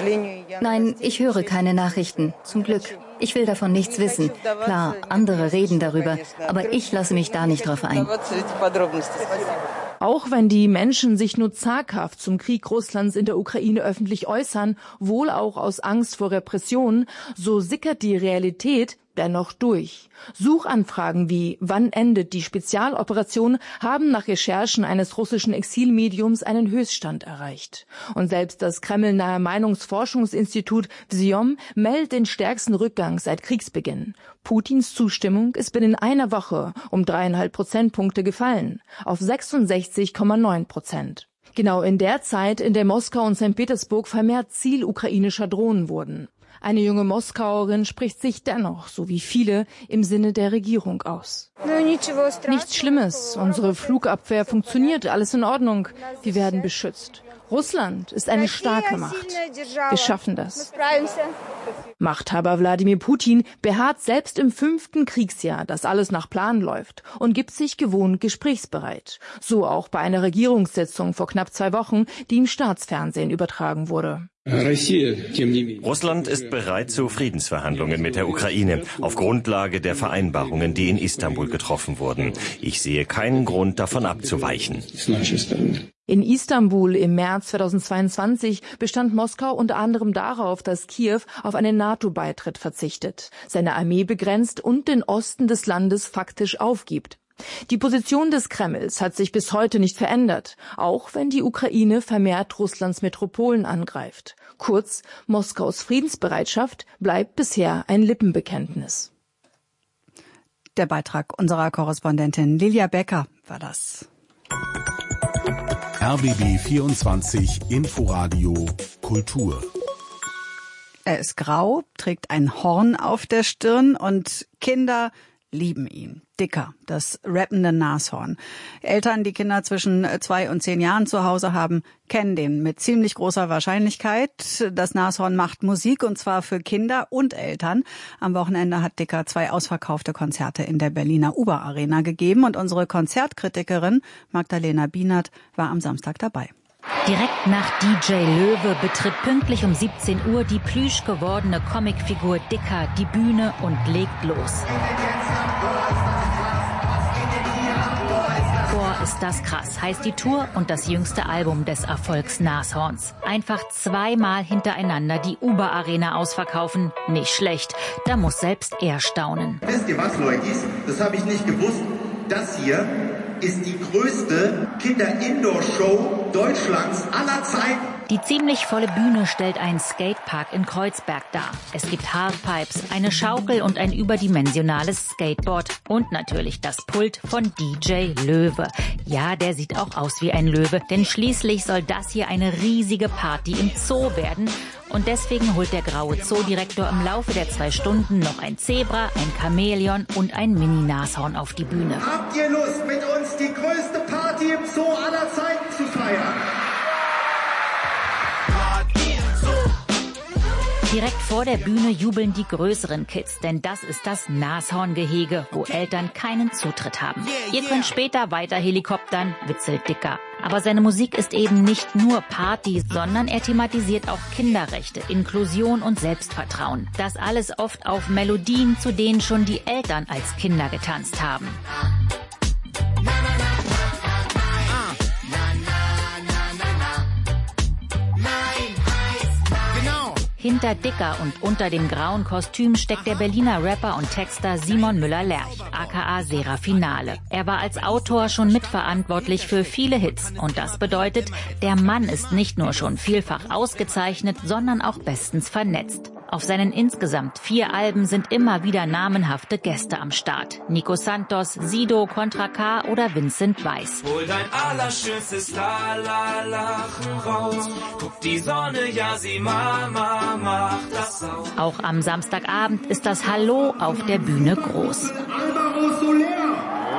Nein, ich höre keine Nachrichten, zum Glück. Ich will davon nichts wissen. Klar, andere reden darüber, aber ich lasse mich da nicht drauf ein. Auch wenn die Menschen sich nur zaghaft zum Krieg Russlands in der Ukraine öffentlich äußern, wohl auch aus Angst vor Repressionen, so sickert die Realität dennoch durch. Suchanfragen wie "Wann endet die Spezialoperation?" haben nach Recherchen eines russischen Exilmediums einen Höchststand erreicht. Und selbst das kremlnahe Meinungsforschungsinstitut Wsiom meldet den stärksten Rückgang seit Kriegsbeginn. Putins Zustimmung ist binnen einer Woche um 3,5 Prozentpunkte gefallen, auf 66,9%. Genau in der Zeit, in der Moskau und St. Petersburg vermehrt Ziel ukrainischer Drohnen wurden. Eine junge Moskauerin spricht sich dennoch, so wie viele, im Sinne der Regierung aus. Nichts Schlimmes, unsere Flugabwehr funktioniert, alles in Ordnung, wir werden beschützt. Russland ist eine starke Macht. Wir schaffen das. Machthaber Wladimir Putin beharrt selbst im 5. Kriegsjahr, dass alles nach Plan läuft und gibt sich gewohnt gesprächsbereit. So auch bei einer Regierungssitzung vor knapp 2 Wochen, die im Staatsfernsehen übertragen wurde. Russland ist bereit zu Friedensverhandlungen mit der Ukraine auf Grundlage der Vereinbarungen, die in Istanbul getroffen wurden. Ich sehe keinen Grund, davon abzuweichen. In Istanbul im März 2022 bestand Moskau unter anderem darauf, dass Kiew auf einen NATO-Beitritt verzichtet, seine Armee begrenzt und den Osten des Landes faktisch aufgibt. Die Position des Kremls hat sich bis heute nicht verändert, auch wenn die Ukraine vermehrt Russlands Metropolen angreift. Kurz, Moskaus Friedensbereitschaft bleibt bisher ein Lippenbekenntnis. Der Beitrag unserer Korrespondentin Lilia Becker war das. RBB 24 Inforadio Kultur. Er ist grau, trägt ein Horn auf der Stirn und Kinder lieben ihn. Dicker, das rappende Nashorn. Eltern, die Kinder zwischen 2 und 10 Jahren zu Hause haben, kennen den mit ziemlich großer Wahrscheinlichkeit. Das Nashorn macht Musik, und zwar für Kinder und Eltern. Am Wochenende hat Dicker 2 ausverkaufte Konzerte in der Berliner Uber-Arena gegeben und unsere Konzertkritikerin Magdalena Bienert war am Samstag dabei. Direkt nach DJ Löwe betritt pünktlich um 17 Uhr die plüsch gewordene Comicfigur Dicker die Bühne und legt los. Boah, ist das krass, heißt die Tour und das jüngste Album des Erfolgs Nashorns. Einfach 2-mal hintereinander die Uber-Arena ausverkaufen, nicht schlecht. Da muss selbst er staunen. Wisst ihr was, Leute? Das habe ich nicht gewusst. Das hier ist die größte Kinder-Indoor-Show Deutschlands aller Zeiten. Die ziemlich volle Bühne stellt einen Skatepark in Kreuzberg dar. Es gibt Halfpipes, eine Schaukel und ein überdimensionales Skateboard. Und natürlich das Pult von DJ Löwe. Ja, der sieht auch aus wie ein Löwe, denn schließlich soll das hier eine riesige Party im Zoo werden. Und deswegen holt der graue Zoodirektor im Laufe der 2 Stunden noch ein Zebra, ein Chamäleon und ein Mini-Nashorn auf die Bühne. Habt ihr Lust, mit uns die größte Party im Zoo aller Zeiten zu feiern? Direkt vor der Bühne jubeln die größeren Kids, denn das ist das Nashorngehege, wo Eltern keinen Zutritt haben. Ihr könnt später weiter helikoptern, witzelt Dicker. Aber seine Musik ist eben nicht nur Party, sondern er thematisiert auch Kinderrechte, Inklusion und Selbstvertrauen. Das alles oft auf Melodien, zu denen schon die Eltern als Kinder getanzt haben. Hinter Dicker und unter dem grauen Kostüm steckt der Berliner Rapper und Texter Simon Müller-Lerch, aka Serafinale. Er war als Autor schon mitverantwortlich für viele Hits. Und das bedeutet, der Mann ist nicht nur schon vielfach ausgezeichnet, sondern auch bestens vernetzt. Auf seinen insgesamt 4 Alben sind immer wieder namenhafte Gäste am Start. Nico Santos, Sido, Contra K oder Vincent Weiss. Hol dein allerschönstes La-La-Lachen raus. Guck die Sonne, ja sie Mama macht das auch. Auch am Samstagabend ist das Hallo auf der Bühne groß.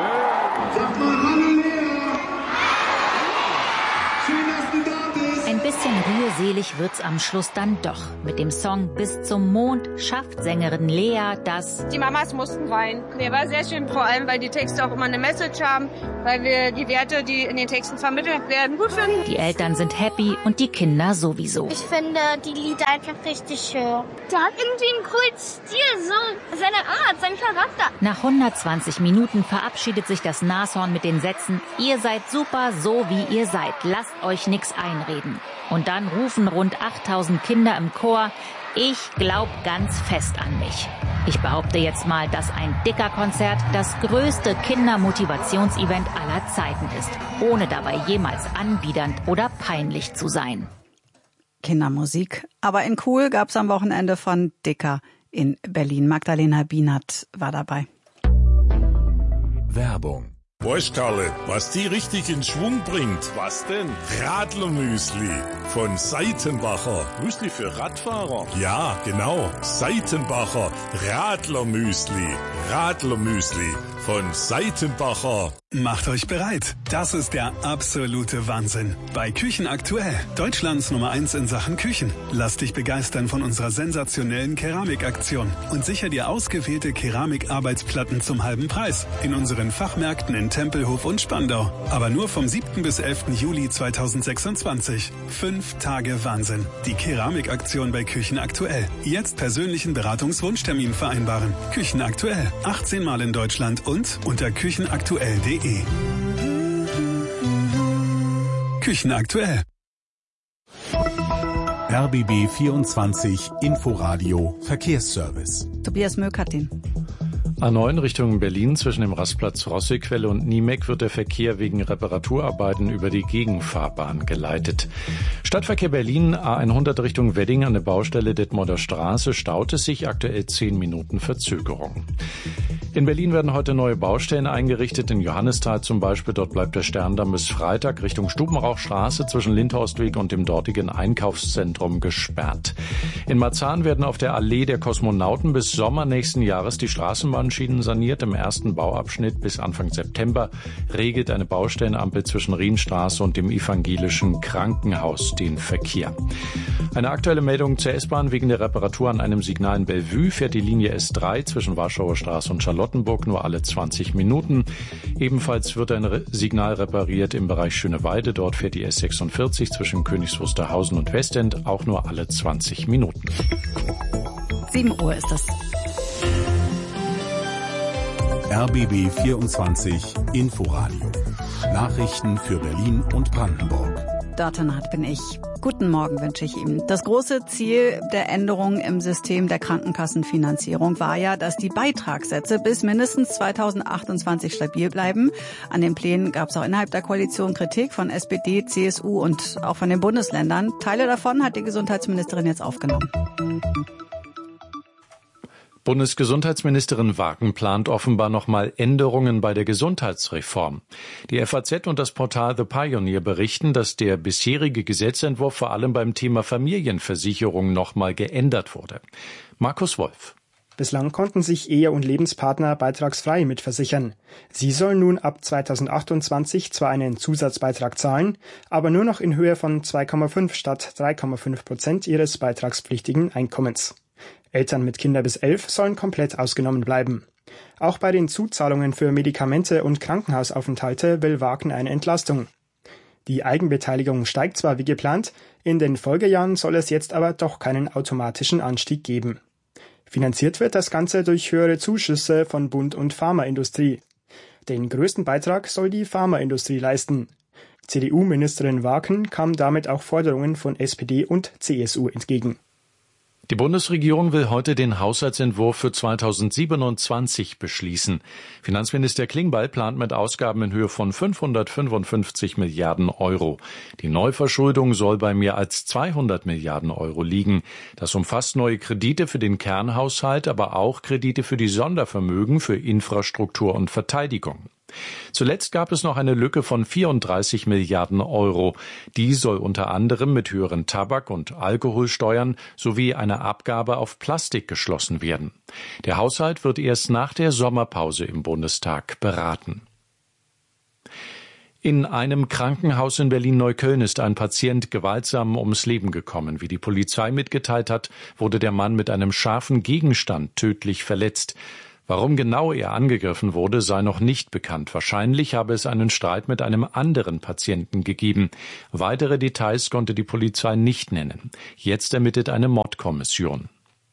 Ein bisschen rührselig wird's am Schluss dann doch. Mit dem Song Bis zum Mond schafft Sängerin Lea das. Die Mamas mussten weinen. Mir war sehr schön, vor allem, weil die Texte auch immer eine Message haben, weil wir die Werte, die in den Texten vermittelt werden, gut finden. Die Eltern sind happy und die Kinder sowieso. Ich finde die Lieder einfach richtig schön. Der hat irgendwie einen coolen Stil, so seine Art, seinen Charakter. Nach 120 Minuten verabschiedet sich das Nashorn mit den Sätzen: Ihr seid super, so wie ihr seid. Lasst euch nix einreden. Und dann rufen rund 8000 Kinder im Chor: Ich glaub ganz fest an mich. Ich behaupte jetzt mal, dass ein Dicker-Konzert das größte Kindermotivationsevent aller Zeiten ist, ohne dabei jemals anbiedernd oder peinlich zu sein. Kindermusik. Aber in Cool gab's am Wochenende von Dicker in Berlin. Magdalena Bienert war dabei. Werbung. Weißt Karle, was die richtig in Schwung bringt? Was denn? Radlermüsli von Seitenbacher. Müsli für Radfahrer? Ja, genau. Seitenbacher Radlermüsli. Radlermüsli von Seitenbacher. Macht euch bereit. Das ist der absolute Wahnsinn. Bei Küchen aktuell. Deutschlands Nummer 1 in Sachen Küchen. Lass dich begeistern von unserer sensationellen Keramikaktion und sicher dir ausgewählte Keramikarbeitsplatten zum halben Preis in unseren Fachmärkten in Tempelhof und Spandau. Aber nur vom 7. bis 11. Juli 2026. 5 Tage Wahnsinn. Die Keramikaktion bei Küchen aktuell. Jetzt persönlichen Beratungswunschtermin vereinbaren. Küchen aktuell. 18 Mal in Deutschland und unter küchenaktuell.de. Küchen aktuell. RBB 24 Inforadio Verkehrsservice. Tobias Möck hat den. A9 Richtung Berlin zwischen dem Rastplatz Rossequelle und Niemek wird der Verkehr wegen Reparaturarbeiten über die Gegenfahrbahn geleitet. Stadtverkehr Berlin A100 Richtung Wedding an der Baustelle Detmolder Straße staut es sich, aktuell 10 Minuten Verzögerung. In Berlin werden heute neue Baustellen eingerichtet, in Johannisthal zum Beispiel. Dort bleibt der Sterndamm bis Freitag Richtung Stubenrauchstraße zwischen Lindhorstweg und dem dortigen Einkaufszentrum gesperrt. In Marzahn werden auf der Allee der Kosmonauten bis Sommer nächsten Jahres die Straßenbahnschienen saniert. Im ersten Bauabschnitt bis Anfang September regelt eine Baustellenampel zwischen Rienstraße und dem evangelischen Krankenhaus den Verkehr. Eine aktuelle Meldung zur S-Bahn: Wegen der Reparatur an einem Signal in Bellevue fährt die Linie S3 zwischen Warschauer Straße und Charlottenburg nur alle 20 Minuten. Ebenfalls wird ein Signal repariert im Bereich Schöneweide. Dort fährt die S46 zwischen Königs Wusterhausen und Westend auch nur alle 20 Minuten. 7 Uhr ist es. RBB 24 Inforadio. Nachrichten für Berlin und Brandenburg. Dortenhardt bin ich. Guten Morgen wünsche ich Ihnen. Das große Ziel der Änderung im System der Krankenkassenfinanzierung war ja, dass die Beitragssätze bis mindestens 2028 stabil bleiben. An den Plänen gab es auch innerhalb der Koalition Kritik von SPD, CSU und auch von den Bundesländern. Teile davon hat die Gesundheitsministerin jetzt aufgenommen. Bundesgesundheitsministerin Wagen plant offenbar nochmal Änderungen bei der Gesundheitsreform. Die FAZ und das Portal The Pioneer berichten, dass der bisherige Gesetzentwurf vor allem beim Thema Familienversicherung nochmal geändert wurde. Markus Wolf. Bislang konnten sich Ehe- und Lebenspartner beitragsfrei mitversichern. Sie sollen nun ab 2028 zwar einen Zusatzbeitrag zahlen, aber nur noch in Höhe von 2,5 statt 3,5% ihres beitragspflichtigen Einkommens. Eltern mit Kindern bis 11 sollen komplett ausgenommen bleiben. Auch bei den Zuzahlungen für Medikamente und Krankenhausaufenthalte will Wagen eine Entlastung. Die Eigenbeteiligung steigt zwar wie geplant, in den Folgejahren soll es jetzt aber doch keinen automatischen Anstieg geben. Finanziert wird das Ganze durch höhere Zuschüsse von Bund und Pharmaindustrie. Den größten Beitrag soll die Pharmaindustrie leisten. CDU-Ministerin Wagen kam damit auch Forderungen von SPD und CSU entgegen. Die Bundesregierung will heute den Haushaltsentwurf für 2027 beschließen. Finanzminister Klingbeil plant mit Ausgaben in Höhe von 555 Milliarden Euro. Die Neuverschuldung soll bei mehr als 200 Milliarden Euro liegen. Das umfasst neue Kredite für den Kernhaushalt, aber auch Kredite für die Sondervermögen für Infrastruktur und Verteidigung. Zuletzt gab es noch eine Lücke von 34 Milliarden Euro. Die soll unter anderem mit höheren Tabak- und Alkoholsteuern sowie einer Abgabe auf Plastik geschlossen werden. Der Haushalt wird erst nach der Sommerpause im Bundestag beraten. In einem Krankenhaus in Berlin-Neukölln ist ein Patient gewaltsam ums Leben gekommen. Wie die Polizei mitgeteilt hat, wurde der Mann mit einem scharfen Gegenstand tödlich verletzt. Warum genau er angegriffen wurde, sei noch nicht bekannt. Wahrscheinlich habe es einen Streit mit einem anderen Patienten gegeben. Weitere Details konnte die Polizei nicht nennen. Jetzt ermittelt eine Mordkommission.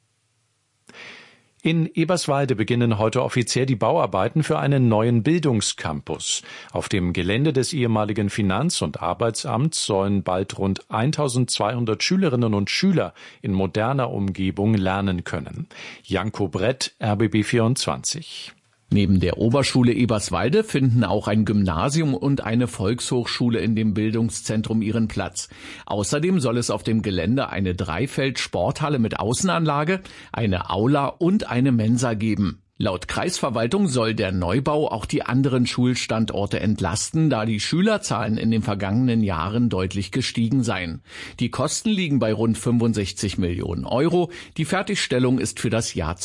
In Eberswalde beginnen heute offiziell die Bauarbeiten für einen neuen Bildungscampus. Auf dem Gelände des ehemaligen Finanz- und Arbeitsamts sollen bald rund 1200 Schülerinnen und Schüler in moderner Umgebung lernen können. Janko Brett, RBB 24. Neben der Oberschule Eberswalde finden auch ein Gymnasium und eine Volkshochschule in dem Bildungszentrum ihren Platz. Außerdem soll es auf dem Gelände eine Dreifeld-Sporthalle mit Außenanlage, eine Aula und eine Mensa geben. Laut Kreisverwaltung soll der Neubau auch die anderen Schulstandorte entlasten, da die Schülerzahlen in den vergangenen Jahren deutlich gestiegen seien. Die Kosten liegen bei rund 65 Millionen Euro. Die Fertigstellung ist für das Jahr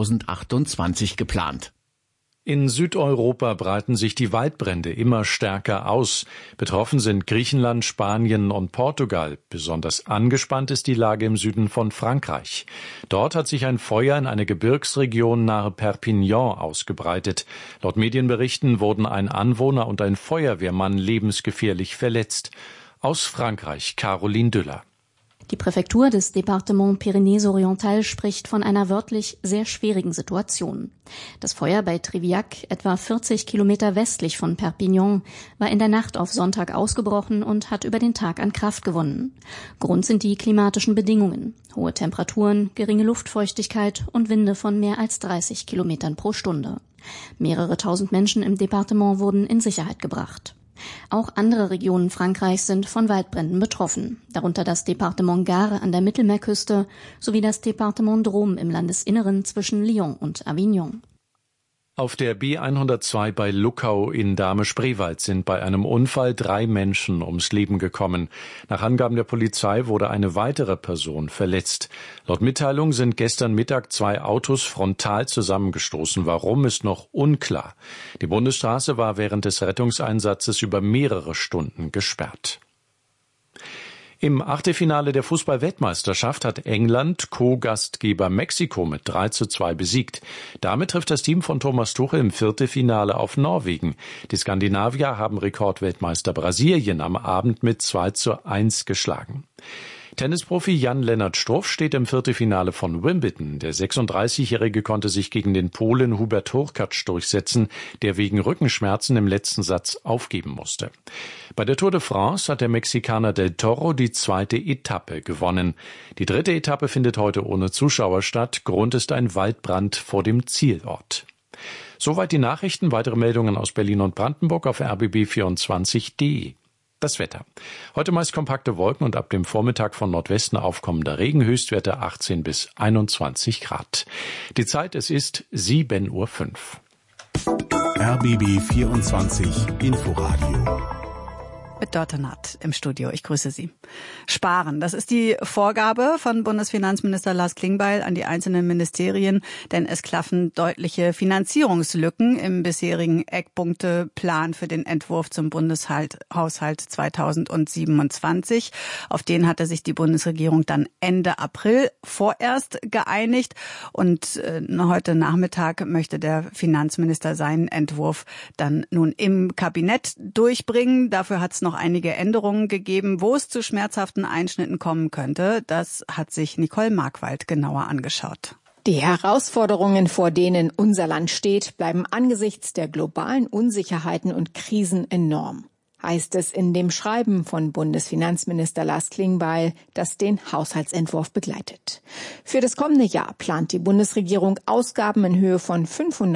2028 geplant. In Südeuropa breiten sich die Waldbrände immer stärker aus. Betroffen sind Griechenland, Spanien und Portugal. Besonders angespannt ist die Lage im Süden von Frankreich. Dort hat sich ein Feuer in einer Gebirgsregion nahe Perpignan ausgebreitet. Laut Medienberichten wurden ein Anwohner und ein Feuerwehrmann lebensgefährlich verletzt. Aus Frankreich, Caroline Düller. Die Präfektur des Département Pyrénées-Orientales spricht von einer wörtlich sehr schwierigen Situation. Das Feuer bei Triviac, etwa 40 Kilometer westlich von Perpignan, war in der Nacht auf Sonntag ausgebrochen und hat über den Tag an Kraft gewonnen. Grund sind die klimatischen Bedingungen: hohe Temperaturen, geringe Luftfeuchtigkeit und Winde von mehr als 30 Kilometern pro Stunde. Mehrere tausend Menschen im Departement wurden in Sicherheit gebracht. Auch andere Regionen Frankreichs sind von Waldbränden betroffen, darunter das Departement Gard an der Mittelmeerküste sowie das Departement Drôme im Landesinneren zwischen Lyon und Avignon. Auf der B102 bei Luckau in Dahme-Spreewald sind bei einem Unfall 3 Menschen ums Leben gekommen. Nach Angaben der Polizei wurde eine weitere Person verletzt. Laut Mitteilung sind gestern Mittag 2 Autos frontal zusammengestoßen. Warum, ist noch unklar. Die Bundesstraße war während des Rettungseinsatzes über mehrere Stunden gesperrt. Im Achtelfinale der Fußball-Weltmeisterschaft hat England Co-Gastgeber Mexiko mit 3:2 besiegt. Damit trifft das Team von Thomas Tuchel im Viertelfinale auf Norwegen. Die Skandinavier haben Rekordweltmeister Brasilien am Abend mit 2:1 geschlagen. Tennisprofi Jan-Lennart Struff steht im Viertelfinale von Wimbledon. Der 36-Jährige konnte sich gegen den Polen Hubert Hurkacz durchsetzen, der wegen Rückenschmerzen im letzten Satz aufgeben musste. Bei der Tour de France hat der Mexikaner Del Toro die 2. Etappe gewonnen. Die 3. Etappe findet heute ohne Zuschauer statt. Grund ist ein Waldbrand vor dem Zielort. Soweit die Nachrichten. Weitere Meldungen aus Berlin und Brandenburg auf rbb24.de. Das Wetter. Heute meist kompakte Wolken und ab dem Vormittag von Nordwesten aufkommender Regen, Höchstwerte 18 bis 21 Grad. Die Zeit, es ist 7:05 Uhr. RBB 24 Inforadio. Mit Dörte Naht im Studio. Ich grüße Sie. Sparen, das ist die Vorgabe von Bundesfinanzminister Lars Klingbeil an die einzelnen Ministerien, denn es klaffen deutliche Finanzierungslücken im bisherigen Eckpunkteplan für den Entwurf zum Bundeshaushalt 2027. Auf den hatte sich die Bundesregierung dann Ende April vorerst geeinigt und heute Nachmittag möchte der Finanzminister seinen Entwurf dann nun im Kabinett durchbringen. Dafür hat es noch einige Änderungen gegeben, wo es zu schmerzhaften Einschnitten kommen könnte. Das hat sich Nicole Markwald genauer angeschaut. Die Herausforderungen, vor denen unser Land steht, bleiben angesichts der globalen Unsicherheiten und Krisen enorm, heißt es in dem Schreiben von Bundesfinanzminister Lars Klingbeil, das den Haushaltsentwurf begleitet. Für das kommende Jahr plant die Bundesregierung Ausgaben in Höhe von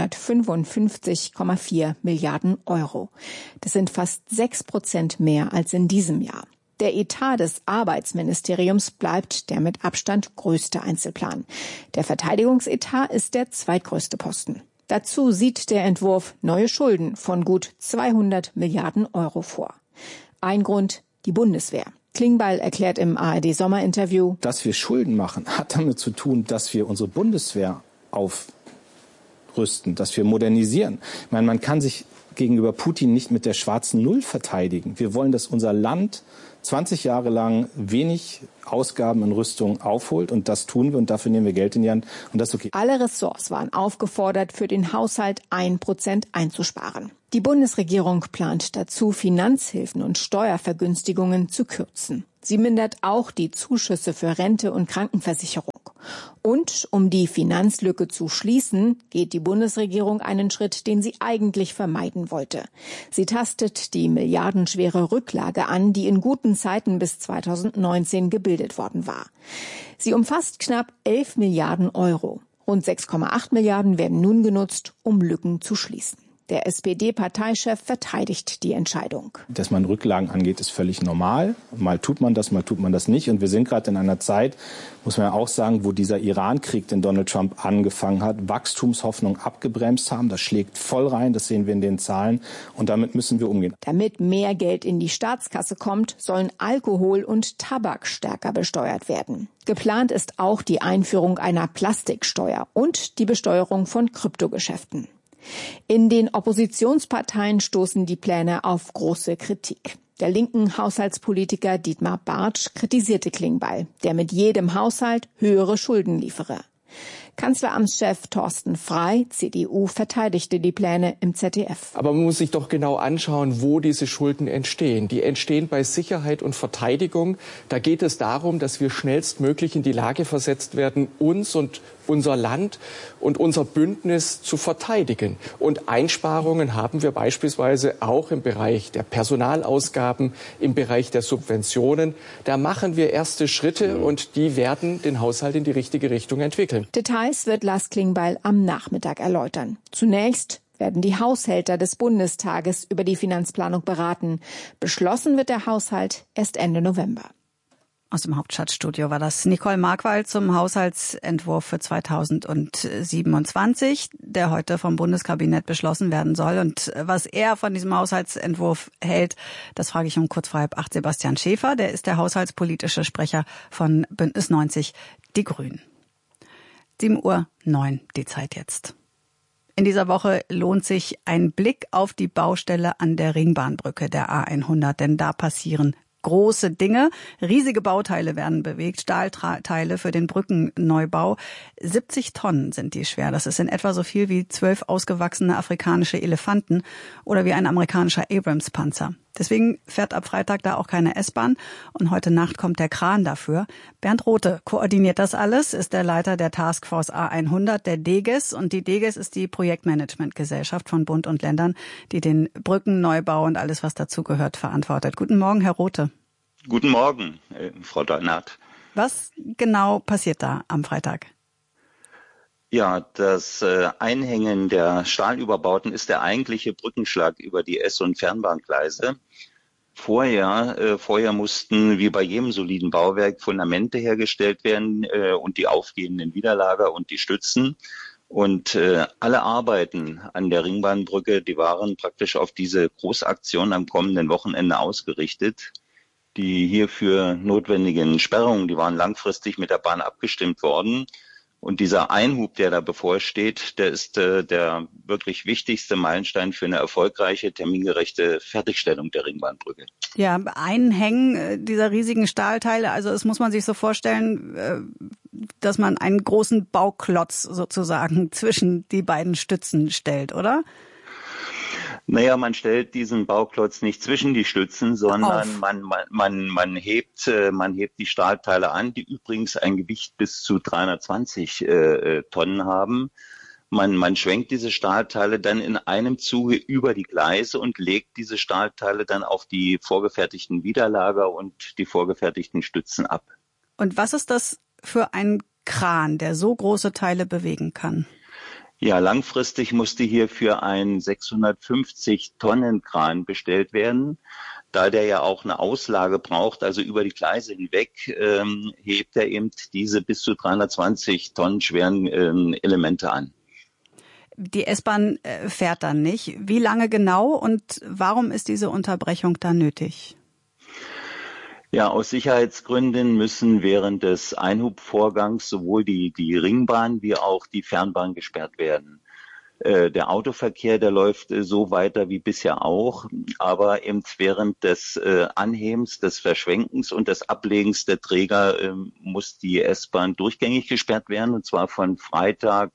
555,4 Milliarden Euro. Das sind fast 6% mehr als in diesem Jahr. Der Etat des Arbeitsministeriums bleibt der mit Abstand größte Einzelplan. Der Verteidigungsetat ist der zweitgrößte Posten. Dazu sieht der Entwurf neue Schulden von gut 200 Milliarden Euro vor. Ein Grund, die Bundeswehr. Klingbeil erklärt im ARD-Sommerinterview: Dass wir Schulden machen, hat damit zu tun, dass wir unsere Bundeswehr aufrüsten, dass wir modernisieren. Ich meine, man kann sich gegenüber Putin nicht mit der schwarzen Null verteidigen. Wir wollen, dass unser Land 20 Jahre lang wenig Ausgaben in Rüstung aufholt und das tun wir und dafür nehmen wir Geld in die Hand und das ist okay. Alle Ressorts waren aufgefordert, für den Haushalt 1% einzusparen. Die Bundesregierung plant dazu, Finanzhilfen und Steuervergünstigungen zu kürzen. Sie mindert auch die Zuschüsse für Rente und Krankenversicherung. Und um die Finanzlücke zu schließen, geht die Bundesregierung einen Schritt, den sie eigentlich vermeiden wollte. Sie tastet die milliardenschwere Rücklage an, die in guten Zeiten bis 2019 gebildet worden war. Sie umfasst knapp 11 Milliarden Euro. Rund 6,8 Milliarden werden nun genutzt, um Lücken zu schließen. Der SPD-Parteichef verteidigt die Entscheidung. Dass man Rücklagen angeht, ist völlig normal. Mal tut man das nicht. Und wir sind gerade in einer Zeit, muss man ja auch sagen, wo dieser Iran-Krieg, den Donald Trump angefangen hat, Wachstumshoffnung abgebremst haben. Das schlägt voll rein, das sehen wir in den Zahlen. Und damit müssen wir umgehen. Damit mehr Geld in die Staatskasse kommt, sollen Alkohol und Tabak stärker besteuert werden. Geplant ist auch die Einführung einer Plastiksteuer und die Besteuerung von Kryptogeschäften. In den Oppositionsparteien stoßen die Pläne auf große Kritik. Der linken Haushaltspolitiker Dietmar Bartsch kritisierte Klingbeil, der mit jedem Haushalt höhere Schulden liefere. Kanzleramtschef Thorsten Frey, CDU, verteidigte die Pläne im ZDF. Aber man muss sich doch genau anschauen, wo diese Schulden entstehen. Die entstehen bei Sicherheit und Verteidigung. Da geht es darum, dass wir schnellstmöglich in die Lage versetzt werden, uns und unser Land und unser Bündnis zu verteidigen. Und Einsparungen haben wir beispielsweise auch im Bereich der Personalausgaben, im Bereich der Subventionen. Da machen wir erste Schritte und die werden den Haushalt in die richtige Richtung entwickeln. Details wird Lars Klingbeil am Nachmittag erläutern. Zunächst werden die Haushälter des Bundestages über die Finanzplanung beraten. Beschlossen wird der Haushalt erst Ende November. Aus dem Hauptstadtstudio war das Nicole Markwald zum Haushaltsentwurf für 2027, der heute vom Bundeskabinett beschlossen werden soll. Und was er von diesem Haushaltsentwurf hält, das frage ich um kurz vor 7:30 Sebastian Schäfer. Der ist der haushaltspolitische Sprecher von Bündnis 90 Die Grünen. 7:09 Uhr die Zeit jetzt. In dieser Woche lohnt sich ein Blick auf die Baustelle an der Ringbahnbrücke der A100, denn da passieren große Dinge. Riesige Bauteile werden bewegt, Stahlteile für den Brückenneubau. 70 Tonnen sind die schwer. Das ist in etwa so viel wie 12 ausgewachsene afrikanische Elefanten oder wie ein amerikanischer Abrams-Panzer. Deswegen fährt ab Freitag da auch keine S-Bahn und heute Nacht kommt der Kran dafür. Bernd Rothe koordiniert das alles, ist der Leiter der Taskforce A100, der DEGES. Und die DEGES ist die Projektmanagementgesellschaft von Bund und Ländern, die den Brückenneubau und alles, was dazugehört, verantwortet. Guten Morgen, Herr Rothe. Guten Morgen, Frau Deinhardt. Was genau passiert da am Freitag? Ja, das Einhängen der Stahlüberbauten ist der eigentliche Brückenschlag über die S- und Fernbahngleise. Vorher mussten, wie bei jedem soliden Bauwerk, Fundamente hergestellt werden und die aufgehenden Widerlager und die Stützen. Und alle Arbeiten an der Ringbahnbrücke, die waren praktisch auf diese Großaktion am kommenden Wochenende ausgerichtet. Die hierfür notwendigen Sperrungen, die waren langfristig mit der Bahn abgestimmt worden. Und dieser Einhub, der da bevorsteht, der ist der wirklich wichtigste Meilenstein für eine erfolgreiche, termingerechte Fertigstellung der Ringbahnbrücke. Ja, Einhängen dieser riesigen Stahlteile, also es muss man sich so vorstellen, dass man einen großen Bauklotz sozusagen zwischen die beiden Stützen stellt, oder? Naja, man stellt diesen Bauklotz nicht zwischen die Stützen, sondern man hebt die Stahlteile an, die übrigens ein Gewicht bis zu 320 Tonnen haben. Man schwenkt diese Stahlteile dann in einem Zuge über die Gleise und legt diese Stahlteile dann auf die vorgefertigten Widerlager und die vorgefertigten Stützen ab. Und was ist das für ein Kran, der so große Teile bewegen kann? Ja, langfristig musste hierfür ein 650-Tonnen-Kran bestellt werden. Da der ja auch eine Auslage braucht, also über die Gleise hinweg, hebt er eben diese bis zu 320 Tonnen schweren Elemente an. Die S-Bahn fährt dann nicht. Wie lange genau und warum ist diese Unterbrechung da nötig? Ja, aus Sicherheitsgründen müssen während des Einhubvorgangs sowohl die Ringbahn wie auch die Fernbahn gesperrt werden. Der Autoverkehr, der läuft so weiter wie bisher auch, aber eben während des Anhebens, des Verschwenkens und des Ablegens der Träger muss die S-Bahn durchgängig gesperrt werden, und zwar von Freitag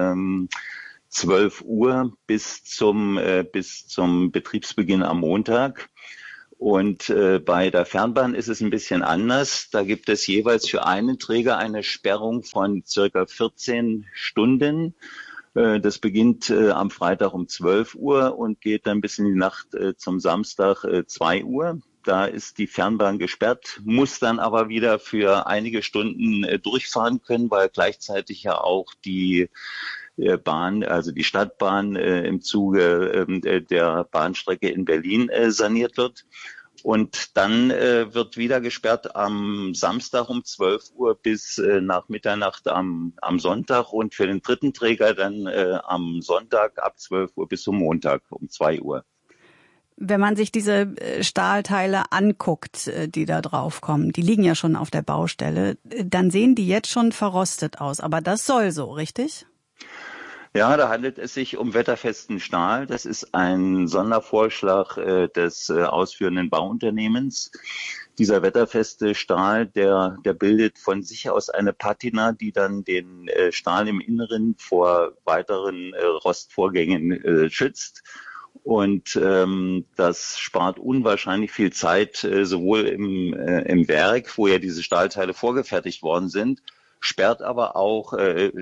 12 Uhr bis zum Betriebsbeginn am Montag. Und bei der Fernbahn ist es ein bisschen anders. Da gibt es jeweils für einen Träger eine Sperrung von circa 14 Stunden. Das beginnt am Freitag um 12 Uhr und geht dann bis in die Nacht zum Samstag 2 Uhr. Da ist die Fernbahn gesperrt, muss dann aber wieder für einige Stunden durchfahren können, weil gleichzeitig ja auch die Bahn, also die Stadtbahn im Zuge der Bahnstrecke in Berlin saniert wird. Und dann wird wieder gesperrt am Samstag um 12 Uhr bis nach Mitternacht am Sonntag und für den dritten Träger dann am Sonntag ab 12 Uhr bis zum Montag um 2 Uhr. Wenn man sich diese Stahlteile anguckt, die da draufkommen, die liegen ja schon auf der Baustelle, dann sehen die jetzt schon verrostet aus. Aber das soll so, richtig? Ja, da handelt es sich um wetterfesten Stahl. Das ist ein Sondervorschlag des ausführenden Bauunternehmens. Dieser wetterfeste Stahl, der bildet von sich aus eine Patina, die dann den Stahl im Inneren vor weiteren Rostvorgängen schützt. Und das spart unwahrscheinlich viel Zeit, sowohl im Werk, wo ja diese Stahlteile vorgefertigt worden sind, spart aber auch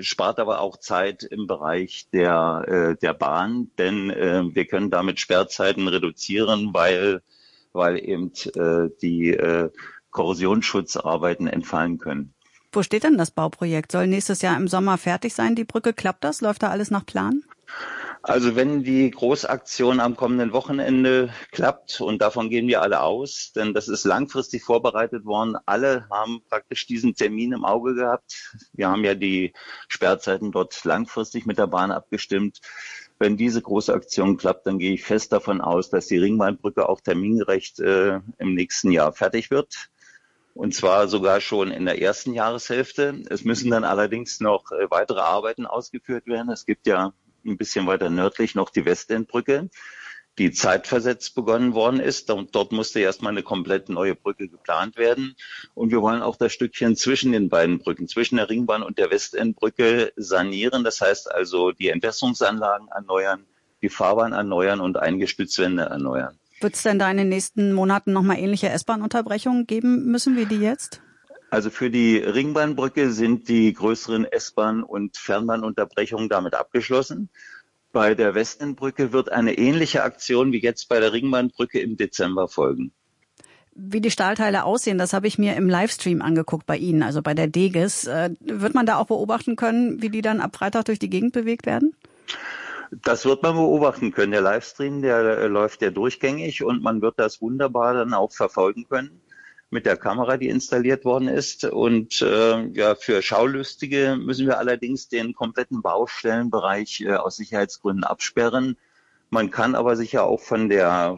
Zeit im Bereich der Bahn, denn wir können damit Sperrzeiten reduzieren, weil eben die Korrosionsschutzarbeiten entfallen können. Wo steht denn das Bauprojekt? Soll nächstes Jahr im Sommer fertig sein, die Brücke? Klappt das? Läuft da alles nach Plan? Also wenn die Großaktion am kommenden Wochenende klappt, und davon gehen wir alle aus, denn das ist langfristig vorbereitet worden, alle haben praktisch diesen Termin im Auge gehabt. Wir haben ja die Sperrzeiten dort langfristig mit der Bahn abgestimmt. Wenn diese große Aktion klappt, dann gehe ich fest davon aus, dass die Ringbahnbrücke auch termingerecht im nächsten Jahr fertig wird. Und zwar sogar schon in der ersten Jahreshälfte. Es müssen dann allerdings noch weitere Arbeiten ausgeführt werden. Es gibt ja ein bisschen weiter nördlich noch die Westendbrücke, die zeitversetzt begonnen worden ist. Und dort musste erstmal eine komplett neue Brücke geplant werden. Und wir wollen auch das Stückchen zwischen den beiden Brücken, zwischen der Ringbahn und der Westendbrücke sanieren. Das heißt also die Entwässerungsanlagen erneuern, die Fahrbahn erneuern und einige Stützwände erneuern. Wird es denn da in den nächsten Monaten nochmal ähnliche S-Bahn-Unterbrechungen geben müssen wie die jetzt? Also für die Ringbahnbrücke sind die größeren S-Bahn- und Fernbahnunterbrechungen damit abgeschlossen. Bei der Westendbrücke wird eine ähnliche Aktion wie jetzt bei der Ringbahnbrücke im Dezember folgen. Wie die Stahlteile aussehen, das habe ich mir im Livestream angeguckt bei Ihnen, also bei der Deges. Wird man da auch beobachten können, wie die dann ab Freitag durch die Gegend bewegt werden? Das wird man beobachten können. Der Livestream, der läuft ja durchgängig und man wird das wunderbar dann auch verfolgen können mit der Kamera, die installiert worden ist. Und für Schaulustige müssen wir allerdings den kompletten Baustellenbereich aus Sicherheitsgründen absperren. Man kann aber sicher auch von der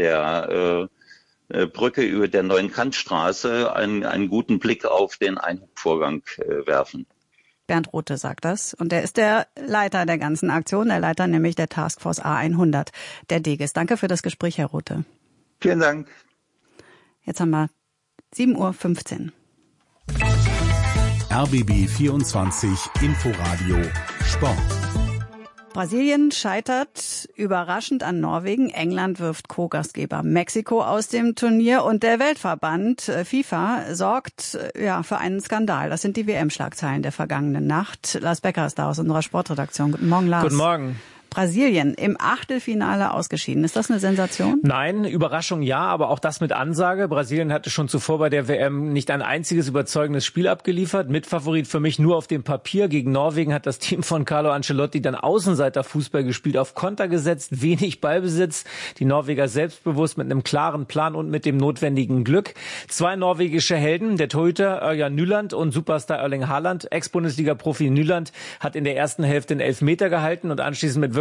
Brücke über der Neuen Kantstraße einen guten Blick auf den Einhubvorgang werfen. Bernd Rothe sagt das. Und er ist der Leiter der ganzen Aktion, der Leiter nämlich der Taskforce A100, der Deges. Danke für das Gespräch, Herr Rothe. Vielen Dank. Jetzt haben wir 7:15 Uhr. RBB 24 Inforadio Sport. Brasilien scheitert überraschend an Norwegen. England wirft Co-Gastgeber Mexiko aus dem Turnier und der Weltverband FIFA sorgt für einen Skandal. Das sind die WM-Schlagzeilen der vergangenen Nacht. Lars Becker ist da aus unserer Sportredaktion. Guten Morgen, Lars. Guten Morgen. Brasilien im Achtelfinale ausgeschieden. Ist das eine Sensation? Nein, Überraschung ja, aber auch das mit Ansage. Brasilien hatte schon zuvor bei der WM nicht ein einziges überzeugendes Spiel abgeliefert. Mitfavorit für mich nur auf dem Papier. Gegen Norwegen hat das Team von Carlo Ancelotti dann Außenseiterfußball gespielt, auf Konter gesetzt, wenig Ballbesitz. Die Norweger selbstbewusst mit einem klaren Plan und mit dem notwendigen Glück. 2 norwegische Helden, der Torhüter Ørjan Nyland und Superstar Erling Haaland. Ex-Bundesliga-Profi Nyland hat in der ersten Hälfte einen Elfmeter gehalten und anschließend mit wirklich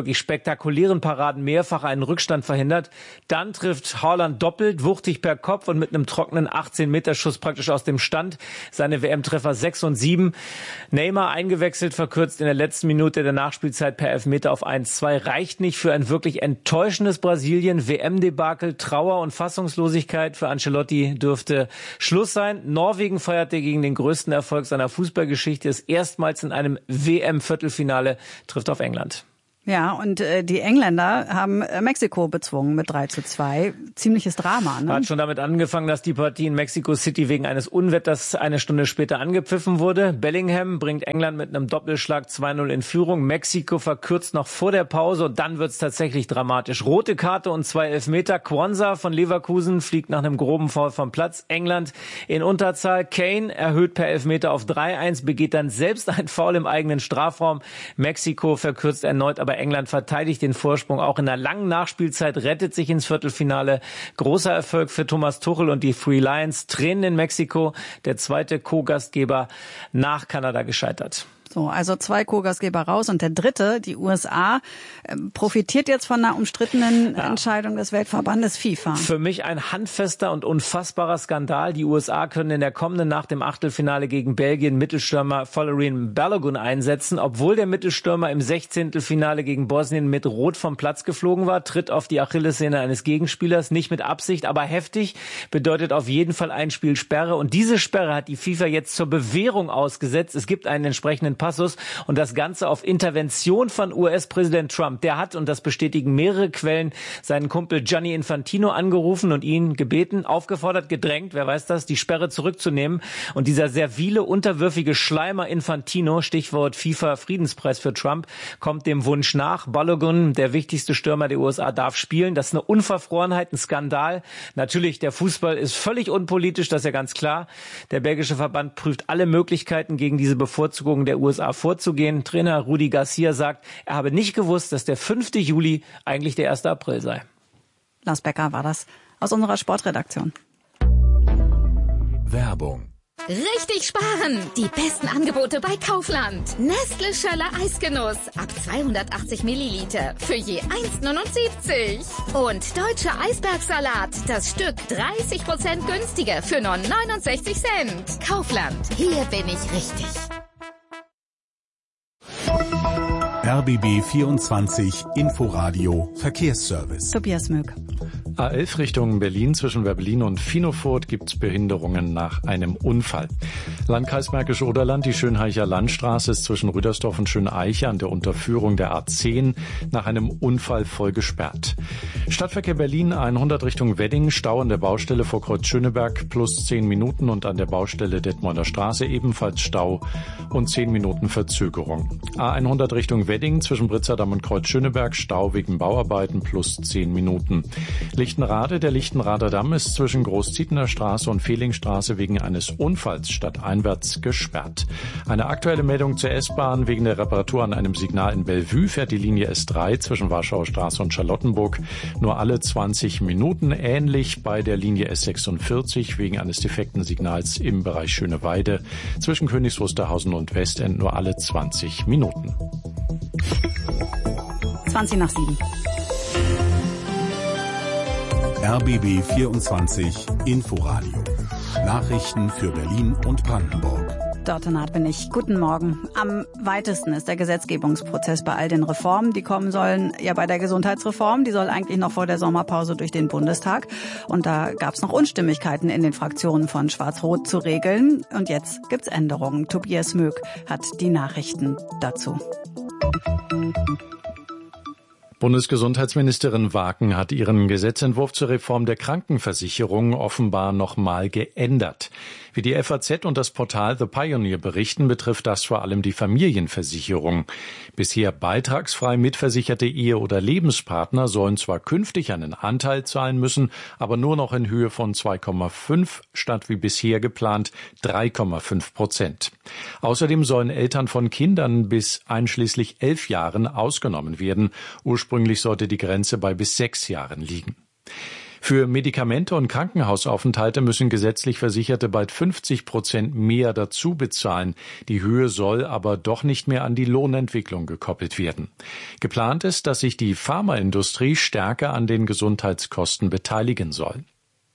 wirklich spektakulären Paraden mehrfach einen Rückstand verhindert. Dann trifft Haaland doppelt, wuchtig per Kopf und mit einem trockenen 18-Meter-Schuss praktisch aus dem Stand. Seine WM-Treffer 6 und 7. Neymar eingewechselt, verkürzt in der letzten Minute der Nachspielzeit per Elfmeter auf 1-2. Reicht nicht für ein wirklich enttäuschendes Brasilien. WM-Debakel, Trauer und Fassungslosigkeit. Für Ancelotti dürfte Schluss sein. Norwegen feierte gegen den größten Erfolg seiner Fußballgeschichte, ist erstmals in einem WM-Viertelfinale, trifft auf England. Ja, und die Engländer haben Mexiko bezwungen mit 3-2. Ziemliches Drama, ne? Hat schon damit angefangen, dass die Partie in Mexico City wegen eines Unwetters eine Stunde später angepfiffen wurde. Bellingham bringt England mit einem Doppelschlag 2-0 in Führung. Mexiko verkürzt noch vor der Pause und dann wird's tatsächlich dramatisch. Rote Karte und 2 Elfmeter. Quansah von Leverkusen fliegt nach einem groben Foul vom Platz. England in Unterzahl. Kane erhöht per Elfmeter auf 3-1, begeht dann selbst ein Foul im eigenen Strafraum. Mexiko verkürzt erneut, aber England verteidigt den Vorsprung auch in der langen Nachspielzeit, rettet sich ins Viertelfinale. Großer Erfolg für Thomas Tuchel und die Three Lions. Tränen in Mexiko, der zweite Co-Gastgeber nach Kanada gescheitert. So, also 2 Co-Gastgeber raus und der dritte, die USA, profitiert jetzt von einer umstrittenen Entscheidung des Weltverbandes FIFA. Für mich ein handfester und unfassbarer Skandal. Die USA können in der kommenden Nacht im Achtelfinale gegen Belgien Mittelstürmer Folarin Balogun einsetzen. Obwohl der Mittelstürmer im 16. Finale gegen Bosnien mit Rot vom Platz geflogen war, tritt auf die Achillessehne eines Gegenspielers, nicht mit Absicht, aber heftig, bedeutet auf jeden Fall ein Spiel Sperre. Und diese Sperre hat die FIFA jetzt zur Bewährung ausgesetzt. Es gibt einen entsprechenden Passus und das Ganze auf Intervention von US-Präsident Trump. Der hat, und das bestätigen mehrere Quellen, seinen Kumpel Gianni Infantino angerufen und ihn gebeten, aufgefordert, gedrängt, wer weiß das, die Sperre zurückzunehmen. Und dieser servile, unterwürfige Schleimer Infantino, Stichwort FIFA-Friedenspreis für Trump, kommt dem Wunsch nach. Balogun, der wichtigste Stürmer der USA, darf spielen. Das ist eine Unverfrorenheit, ein Skandal. Natürlich, der Fußball ist völlig unpolitisch, das ist ja ganz klar. Der belgische Verband prüft alle Möglichkeiten, gegen diese Bevorzugung der USA vorzugehen. Trainer Rudi Garcia sagt, er habe nicht gewusst, dass der 5. Juli eigentlich der 1. April sei. Lars Becker war das aus unserer Sportredaktion. Werbung. Richtig sparen! Die besten Angebote bei Kaufland. Nestle Schöller Eisgenuss ab 280 Milliliter für je 1,79. Und Deutscher Eisbergsalat, das Stück 30% günstiger für nur 69 Cent. Kaufland, hier bin ich richtig. RBB 24 Inforadio Verkehrsservice. Tobias Möck. A11 Richtung Berlin zwischen Werblin und Finofurt gibt's Behinderungen nach einem Unfall. Landkreis Märkische Oderland, die Schönheicher Landstraße ist zwischen Rüdersdorf und Schöneiche an der Unterführung der A10 nach einem Unfall voll gesperrt. Stadtverkehr Berlin 100 Richtung Wedding, Stau an der Baustelle vor Kreuz Schöneberg plus 10 Minuten und an der Baustelle Detmolder Straße ebenfalls Stau und 10 Minuten Verzögerung. A100 Richtung Wedding zwischen Britzerdamm und Kreuz Schöneberg, Stau wegen Bauarbeiten plus 10 Minuten. Lichtenrade, der Lichtenrader Damm ist zwischen Großzietener Straße und Fehlingstraße wegen eines Unfalls stadteinwärts gesperrt. Eine aktuelle Meldung zur S-Bahn: wegen der Reparatur an einem Signal in Bellevue fährt die Linie S3 zwischen Warschauer Straße und Charlottenburg nur alle 20 Minuten. Ähnlich bei der Linie S46 wegen eines defekten Signals im Bereich Schöneweide zwischen Königs Wusterhausen und Westend nur alle 20 Minuten. 7:20. RBB 24 Inforadio. Nachrichten für Berlin und Brandenburg. Dort bin ich. Guten Morgen. Am weitesten ist der Gesetzgebungsprozess bei all den Reformen, die kommen sollen. Ja, bei der Gesundheitsreform, die soll eigentlich noch vor der Sommerpause durch den Bundestag. Und da gab es noch Unstimmigkeiten in den Fraktionen von Schwarz-Rot zu regeln. Und jetzt gibt's Änderungen. Tobias Möck hat die Nachrichten dazu. Bundesgesundheitsministerin Waken hat ihren Gesetzentwurf zur Reform der Krankenversicherung offenbar nochmal geändert. Wie die FAZ und das Portal The Pioneer berichten, betrifft das vor allem die Familienversicherung. Bisher beitragsfrei mitversicherte Ehe- oder Lebenspartner sollen zwar künftig einen Anteil zahlen müssen, aber nur noch in Höhe von 2,5 statt wie bisher geplant 3,5%. Außerdem sollen Eltern von Kindern bis einschließlich 11 Jahren ausgenommen werden. Ursprünglich sollte die Grenze bei bis 6 Jahren liegen. Für Medikamente und Krankenhausaufenthalte müssen gesetzlich Versicherte bald 50% mehr dazu bezahlen. Die Höhe soll aber doch nicht mehr an die Lohnentwicklung gekoppelt werden. Geplant ist, dass sich die Pharmaindustrie stärker an den Gesundheitskosten beteiligen soll.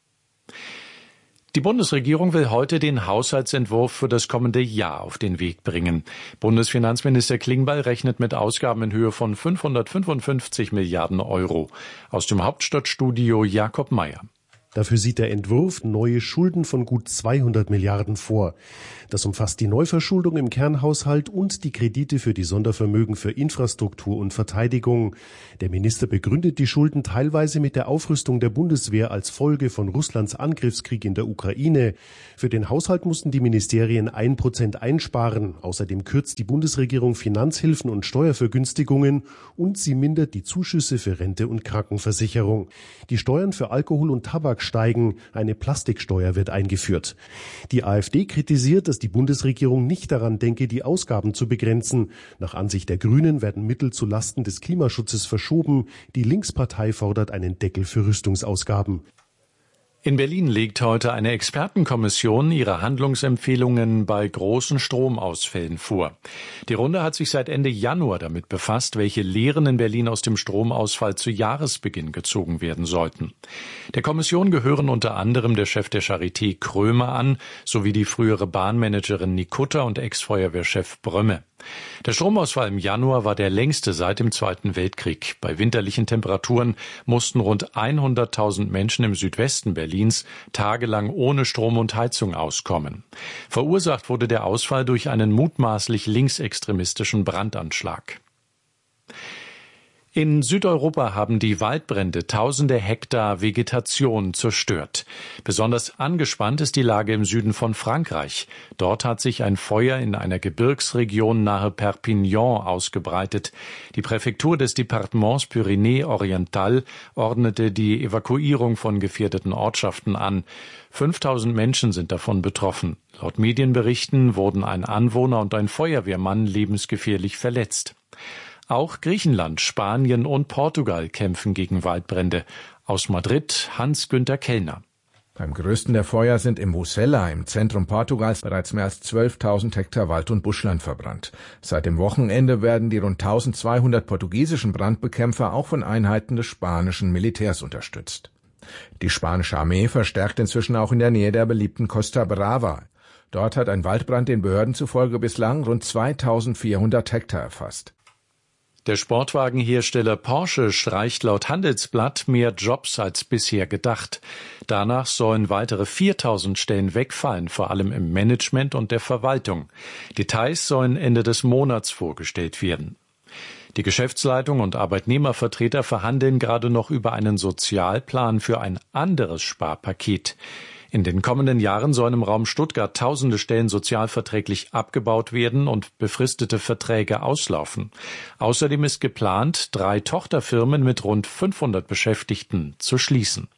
Die Bundesregierung will heute den Haushaltsentwurf für das kommende Jahr auf den Weg bringen. Bundesfinanzminister Klingbeil rechnet mit Ausgaben in Höhe von 555 Milliarden Euro. Aus dem Hauptstadtstudio Jakob Mayer. Dafür sieht der Entwurf neue Schulden von gut 200 Milliarden vor. Das umfasst die Neuverschuldung im Kernhaushalt und die Kredite für die Sondervermögen für Infrastruktur und Verteidigung. Der Minister begründet die Schulden teilweise mit der Aufrüstung der Bundeswehr als Folge von Russlands Angriffskrieg in der Ukraine. Für den Haushalt mussten die Ministerien 1% einsparen. Außerdem kürzt die Bundesregierung Finanzhilfen und Steuervergünstigungen und sie mindert die Zuschüsse für Rente und Krankenversicherung. Die Steuern für Alkohol und Tabak steigen. Eine Plastiksteuer wird eingeführt. Die AfD kritisiert, dass die Bundesregierung nicht daran denke, die Ausgaben zu begrenzen. Nach Ansicht der Grünen werden Mittel zu Lasten des Klimaschutzes verschoben. Die Linkspartei fordert einen Deckel für Rüstungsausgaben. In Berlin legt heute eine Expertenkommission ihre Handlungsempfehlungen bei großen Stromausfällen vor. Die Runde hat sich seit Ende Januar damit befasst, welche Lehren in Berlin aus dem Stromausfall zu Jahresbeginn gezogen werden sollten. Der Kommission gehören unter anderem der Chef der Charité Krömer an, sowie die frühere Bahnmanagerin Nikutta und Ex-Feuerwehrchef Brömme. Der Stromausfall im Januar war der längste seit dem Zweiten Weltkrieg. Bei winterlichen Temperaturen mussten rund 100.000 Menschen im Südwesten Berlins tagelang ohne Strom und Heizung auskommen. Verursacht wurde der Ausfall durch einen mutmaßlich linksextremistischen Brandanschlag. In Südeuropa haben die Waldbrände tausende Hektar Vegetation zerstört. Besonders angespannt ist die Lage im Süden von Frankreich. Dort hat sich ein Feuer in einer Gebirgsregion nahe Perpignan ausgebreitet. Die Präfektur des Departements Pyrénées-Orientales ordnete die Evakuierung von gefährdeten Ortschaften an. 5000 Menschen sind davon betroffen. Laut Medienberichten wurden ein Anwohner und ein Feuerwehrmann lebensgefährlich verletzt. Auch Griechenland, Spanien und Portugal kämpfen gegen Waldbrände. Aus Madrid Hans-Günther Kellner. Beim größten der Feuer sind im Mosela, im Zentrum Portugals, bereits mehr als 12.000 Hektar Wald- und Buschland verbrannt. Seit dem Wochenende werden die rund 1.200 portugiesischen Brandbekämpfer auch von Einheiten des spanischen Militärs unterstützt. Die spanische Armee verstärkt inzwischen auch in der Nähe der beliebten Costa Brava. Dort hat ein Waldbrand den Behörden zufolge bislang rund 2.400 Hektar erfasst. Der Sportwagenhersteller Porsche streicht laut Handelsblatt mehr Jobs als bisher gedacht. Danach sollen weitere 4.000 Stellen wegfallen, vor allem im Management und der Verwaltung. Details sollen Ende des Monats vorgestellt werden. Die Geschäftsleitung und Arbeitnehmervertreter verhandeln gerade noch über einen Sozialplan für ein anderes Sparpaket. In den kommenden Jahren sollen im Raum Stuttgart tausende Stellen sozialverträglich abgebaut werden und befristete Verträge auslaufen. Außerdem ist geplant, 3 Tochterfirmen mit rund 500 Beschäftigten zu schließen.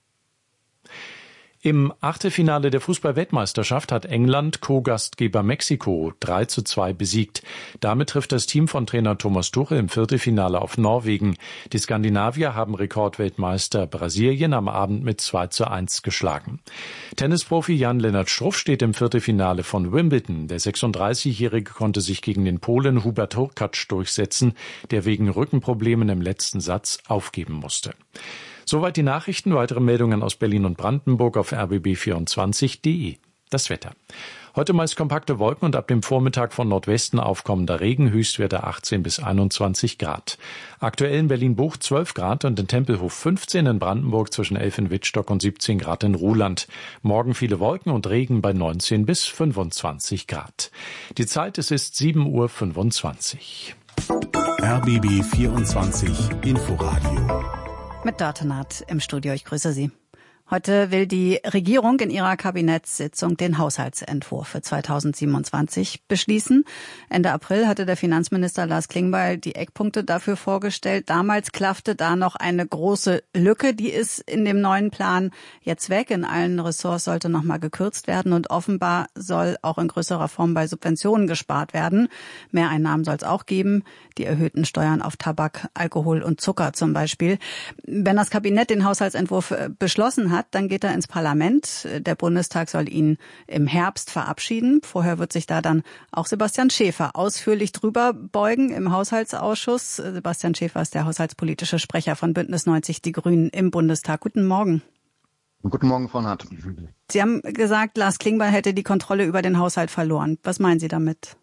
Im Achtelfinale der Fußball-Weltmeisterschaft hat England Co-Gastgeber Mexiko 3:2 besiegt. Damit trifft das Team von Trainer Thomas Tuchel im Viertelfinale auf Norwegen. Die Skandinavier haben Rekordweltmeister Brasilien am Abend mit 2:1 geschlagen. Tennisprofi Jan-Lennart Struff steht im Viertelfinale von Wimbledon. Der 36-Jährige konnte sich gegen den Polen Hubert Hurkacz durchsetzen, der wegen Rückenproblemen im letzten Satz aufgeben musste. Soweit die Nachrichten. Weitere Meldungen aus Berlin und Brandenburg auf rbb24.de. Das Wetter. Heute meist kompakte Wolken und ab dem Vormittag von Nordwesten aufkommender Regen, Höchstwerte 18 bis 21 Grad. Aktuell in Berlin-Buch 12 Grad und in Tempelhof 15, in Brandenburg zwischen 11 in Wittstock und 17 Grad in Ruhland. Morgen viele Wolken und Regen bei 19 bis 25 Grad. Die Zeit, es ist 7:25 Uhr. RBB 24 Inforadio. Mit Datenat im Studio, ich grüße Sie. Heute will die Regierung in ihrer Kabinettssitzung den Haushaltsentwurf für 2027 beschließen. Ende April hatte der Finanzminister Lars Klingbeil die Eckpunkte dafür vorgestellt. Damals klaffte da noch eine große Lücke. Die ist in dem neuen Plan jetzt weg. In allen Ressorts sollte noch mal gekürzt werden und offenbar soll auch in größerer Form bei Subventionen gespart werden. Mehreinnahmen soll es auch geben. Die erhöhten Steuern auf Tabak, Alkohol und Zucker zum Beispiel. Wenn das Kabinett den Haushaltsentwurf beschlossen hat, dann geht er ins Parlament. Der Bundestag soll ihn im Herbst verabschieden. Vorher wird sich da dann auch Sebastian Schäfer ausführlich drüber beugen im Haushaltsausschuss. Sebastian Schäfer ist der haushaltspolitische Sprecher von Bündnis 90 Die Grünen im Bundestag. Guten Morgen. Guten Morgen, Frau Naht. Sie haben gesagt, Lars Klingbeil hätte die Kontrolle über den Haushalt verloren. Was meinen Sie damit?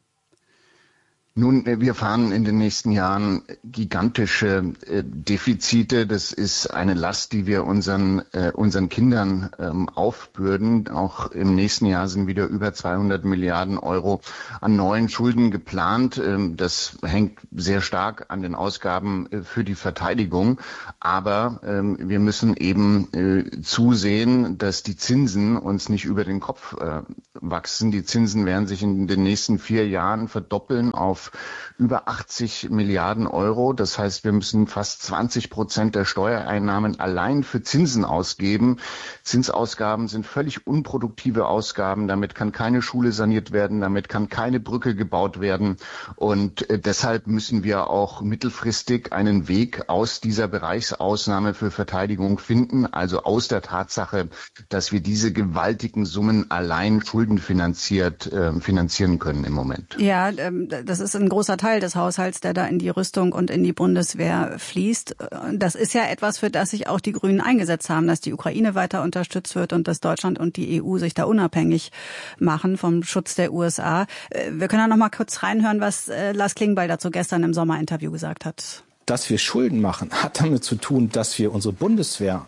Nun, wir fahren in den nächsten Jahren gigantische Defizite. Das ist eine Last, die wir unseren Kindern aufbürden. Auch im nächsten Jahr sind wieder über 200 Milliarden Euro an neuen Schulden geplant. Das hängt sehr stark an den Ausgaben für die Verteidigung. Aber wir müssen eben zusehen, dass die Zinsen uns nicht über den Kopf wachsen. Die Zinsen werden sich in den nächsten 4 Jahren verdoppeln auf über 80 Milliarden Euro. Das heißt, wir müssen fast 20% der Steuereinnahmen allein für Zinsen ausgeben. Zinsausgaben sind völlig unproduktive Ausgaben. Damit kann keine Schule saniert werden. Damit kann keine Brücke gebaut werden. Und deshalb müssen wir auch mittelfristig einen Weg aus dieser Bereichsausnahme für Verteidigung finden. Also aus der Tatsache, dass wir diese gewaltigen Summen allein schuldenfinanziert finanzieren können im Moment. Ja, das ist ein großer Teil des Haushalts, der da in die Rüstung und in die Bundeswehr fließt. Das ist ja etwas, für das sich auch die Grünen eingesetzt haben, dass die Ukraine weiter unterstützt wird und dass Deutschland und die EU sich da unabhängig machen vom Schutz der USA. Wir können ja noch mal kurz reinhören, was Lars Klingbeil dazu gestern im Sommerinterview gesagt hat. Dass wir Schulden machen, hat damit zu tun, dass wir unsere Bundeswehr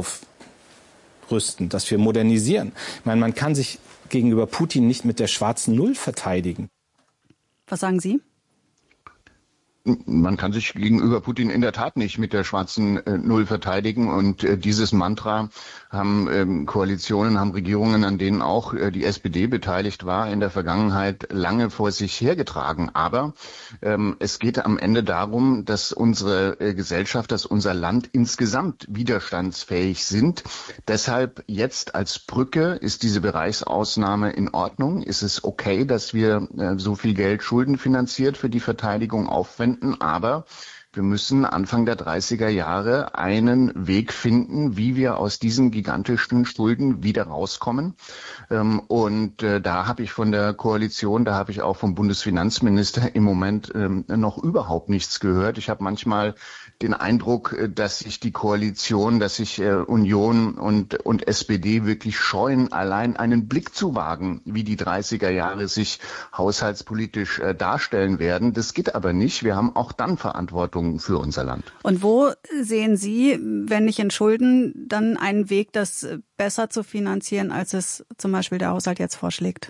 aufrüsten, dass wir modernisieren. Ich meine, man kann sich gegenüber Putin nicht mit der schwarzen Null verteidigen. Was sagen Sie? Man kann sich gegenüber Putin in der Tat nicht mit der schwarzen Null verteidigen. Und dieses Mantra haben Koalitionen, haben Regierungen, an denen auch die SPD beteiligt war, in der Vergangenheit lange vor sich hergetragen. Aber es geht am Ende darum, dass unsere Gesellschaft, dass unser Land insgesamt widerstandsfähig sind. Deshalb jetzt als Brücke ist diese Bereichsausnahme in Ordnung. Ist es okay, dass wir so viel Geld schuldenfinanziert für die Verteidigung aufwenden? Aber wir müssen Anfang der 30er Jahre einen Weg finden, wie wir aus diesen gigantischen Schulden wieder rauskommen. Und da habe ich von der Koalition, da habe ich auch vom Bundesfinanzminister im Moment noch überhaupt nichts gehört. Ich habe manchmal den Eindruck, dass sich die Koalition, dass sich Union und SPD wirklich scheuen, allein einen Blick zu wagen, wie die 30er Jahre sich haushaltspolitisch darstellen werden. Das geht aber nicht. Wir haben auch dann Verantwortung für unser Land. Und wo sehen Sie, wenn nicht in Schulden, dann einen Weg, das besser zu finanzieren, als es zum Beispiel der Haushalt jetzt vorschlägt?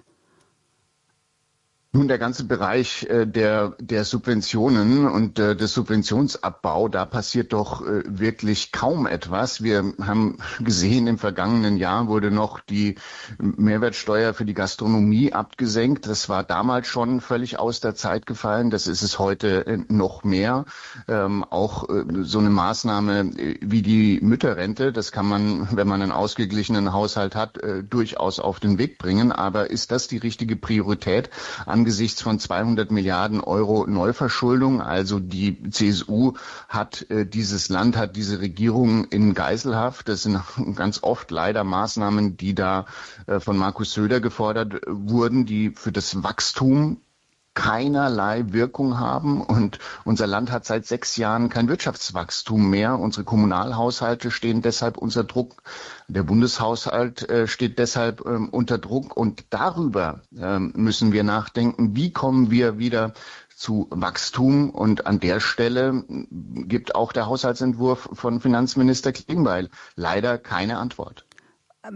Nun, der ganze Bereich der Subventionen und des Subventionsabbau, da passiert doch wirklich kaum etwas. Wir haben gesehen, im vergangenen Jahr wurde noch die Mehrwertsteuer für die Gastronomie abgesenkt. Das war damals schon völlig aus der Zeit gefallen. Das ist es heute noch mehr. Auch so eine Maßnahme wie die Mütterrente, das kann man, wenn man einen ausgeglichenen Haushalt hat, durchaus auf den Weg bringen. Aber ist das die richtige Priorität angesichts von 200 Milliarden Euro Neuverschuldung? Also die CSU hat dieses Land, hat diese Regierung in Geiselhaft. Das sind ganz oft leider Maßnahmen, die da von Markus Söder gefordert wurden, die für das Wachstum keinerlei Wirkung haben. Und unser Land hat seit 6 Jahren kein Wirtschaftswachstum mehr. Unsere Kommunalhaushalte stehen deshalb unter Druck. Der Bundeshaushalt steht deshalb unter Druck. Und darüber müssen wir nachdenken, wie kommen wir wieder zu Wachstum. Und an der Stelle gibt auch der Haushaltsentwurf von Finanzminister Klingbeil leider keine Antwort.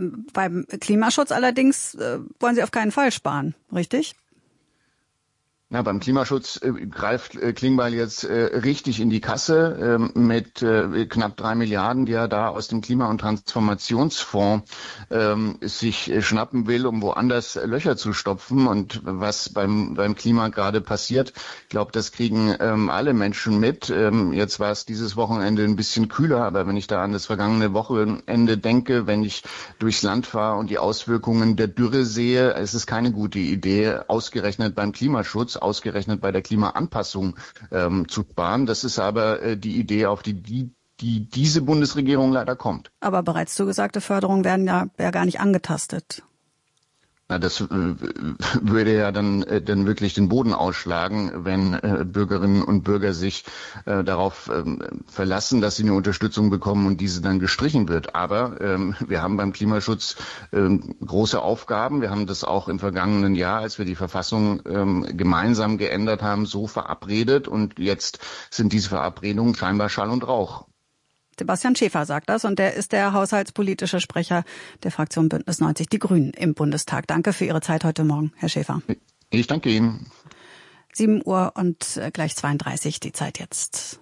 Beim Klimaschutz allerdings wollen Sie auf keinen Fall sparen, richtig? Na, beim Klimaschutz greift Klingbeil jetzt richtig in die Kasse mit knapp 3 Milliarden, die er da aus dem Klima- und Transformationsfonds sich schnappen will, um woanders Löcher zu stopfen. Und was beim Klima gerade passiert, ich glaube, das kriegen alle Menschen mit. Jetzt war es dieses Wochenende ein bisschen kühler, aber wenn ich da an das vergangene Wochenende denke, wenn ich durchs Land fahre und die Auswirkungen der Dürre sehe, es ist keine gute Idee, ausgerechnet beim Klimaschutz, ausgerechnet bei der Klimaanpassung zu sparen. Das ist aber die Idee, auf die diese Bundesregierung leider kommt. Aber bereits zugesagte Förderungen werden ja gar nicht angetastet. Na, das würde ja dann wirklich den Boden ausschlagen, wenn Bürgerinnen und Bürger sich darauf verlassen, dass sie eine Unterstützung bekommen und diese dann gestrichen wird. Aber wir haben beim Klimaschutz große Aufgaben. Wir haben das auch im vergangenen Jahr, als wir die Verfassung gemeinsam geändert haben, so verabredet. Und jetzt sind diese Verabredungen scheinbar Schall und Rauch. Sebastian Schäfer sagt das und der ist der haushaltspolitische Sprecher der Fraktion Bündnis 90 Die Grünen im Bundestag. Danke für Ihre Zeit heute Morgen, Herr Schäfer. Ich danke Ihnen. 7 Uhr und gleich 32 die Zeit jetzt.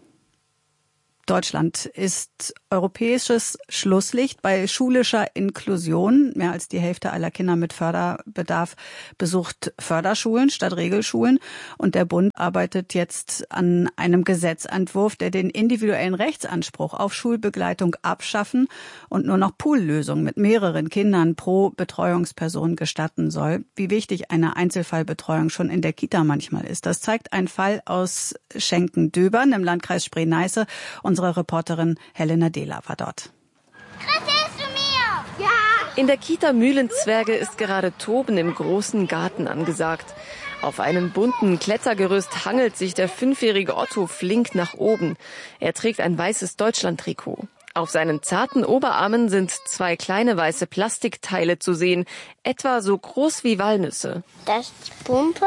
Deutschland ist europäisches Schlusslicht bei schulischer Inklusion. Mehr als die Hälfte aller Kinder mit Förderbedarf besucht Förderschulen statt Regelschulen. Und der Bund arbeitet jetzt an einem Gesetzentwurf, der den individuellen Rechtsanspruch auf Schulbegleitung abschaffen und nur noch Poollösungen mit mehreren Kindern pro Betreuungsperson gestatten soll. Wie wichtig eine Einzelfallbetreuung schon in der Kita manchmal ist. Das zeigt ein Fall aus Schenken-Döbern im Landkreis Spree-Neiße. Unsere Reporterin Helena Dehler war dort. Hilfst du mir? Ja! In der Kita Mühlenzwerge ist gerade Toben im großen Garten angesagt. Auf einem bunten Klettergerüst hangelt sich der 5-jährige Otto flink nach oben. Er trägt ein weißes Deutschland-Trikot. Auf seinen zarten Oberarmen sind 2 kleine weiße Plastikteile zu sehen, etwa so groß wie Walnüsse. Das ist die Pumpe.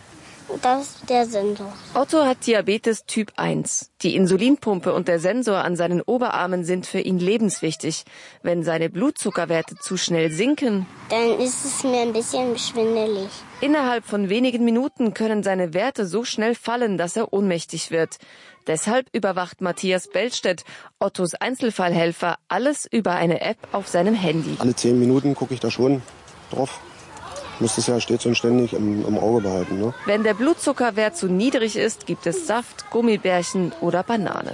Das ist der Sensor. Otto hat Diabetes Typ 1. Die Insulinpumpe und der Sensor an seinen Oberarmen sind für ihn lebenswichtig. Wenn seine Blutzuckerwerte zu schnell sinken, dann ist es mir ein bisschen schwindelig. Innerhalb von wenigen Minuten können seine Werte so schnell fallen, dass er ohnmächtig wird. Deshalb überwacht Matthias Bellstedt, Ottos Einzelfallhelfer, alles über eine App auf seinem Handy. Alle 10 Minuten gucke ich da schon drauf. Muss das ja stets und ständig im Auge behalten. Ne? Wenn der Blutzuckerwert zu niedrig ist, gibt es Saft, Gummibärchen oder Banane.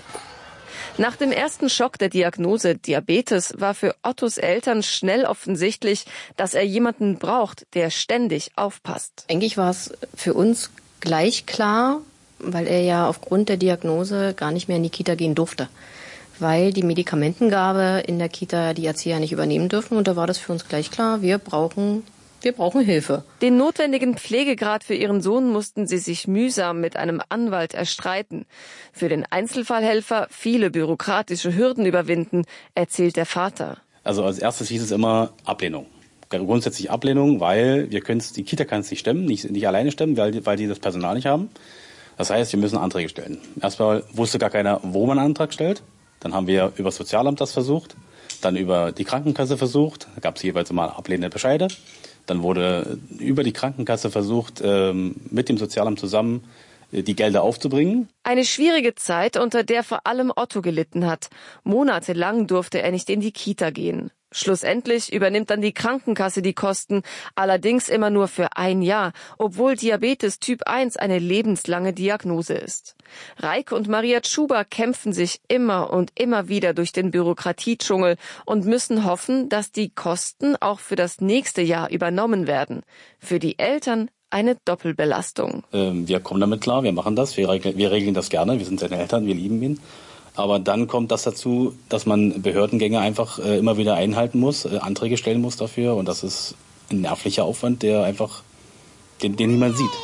Nach dem ersten Schock der Diagnose Diabetes war für Ottos Eltern schnell offensichtlich, dass er jemanden braucht, der ständig aufpasst. Eigentlich war es für uns gleich klar, weil er ja aufgrund der Diagnose gar nicht mehr in die Kita gehen durfte. Weil die Medikamentengabe in der Kita die Erzieher nicht übernehmen dürfen. Und da war das für uns gleich klar, wir brauchen Hilfe. Den notwendigen Pflegegrad für ihren Sohn mussten sie sich mühsam mit einem Anwalt erstreiten. Für den Einzelfallhelfer viele bürokratische Hürden überwinden, erzählt der Vater. Also als erstes hieß es immer Ablehnung. Grundsätzlich Ablehnung, weil die Kita kann es nicht stemmen, nicht alleine stemmen, weil die das Personal nicht haben. Das heißt, wir müssen Anträge stellen. Erstmal wusste gar keiner, wo man einen Antrag stellt. Dann haben wir über das Sozialamt das versucht, dann über die Krankenkasse versucht. Da gab es jeweils immer ablehnende Bescheide. Dann wurde über die Krankenkasse versucht, mit dem Sozialamt zusammen die Gelder aufzubringen. Eine schwierige Zeit, unter der vor allem Otto gelitten hat. Monatelang durfte er nicht in die Kita gehen. Schlussendlich übernimmt dann die Krankenkasse die Kosten, allerdings immer nur für 1 Jahr, obwohl Diabetes Typ 1 eine lebenslange Diagnose ist. Reike und Maria Tschuber kämpfen sich immer und immer wieder durch den Bürokratiedschungel und müssen hoffen, dass die Kosten auch für das nächste Jahr übernommen werden. Für die Eltern eine Doppelbelastung. Wir kommen damit klar, wir machen das, wir regeln das gerne, wir sind seine Eltern, wir lieben ihn. Aber dann kommt das dazu, dass man Behördengänge einfach immer wieder einhalten muss, Anträge stellen muss dafür. Und das ist ein nervlicher Aufwand, der einfach, den niemand sieht.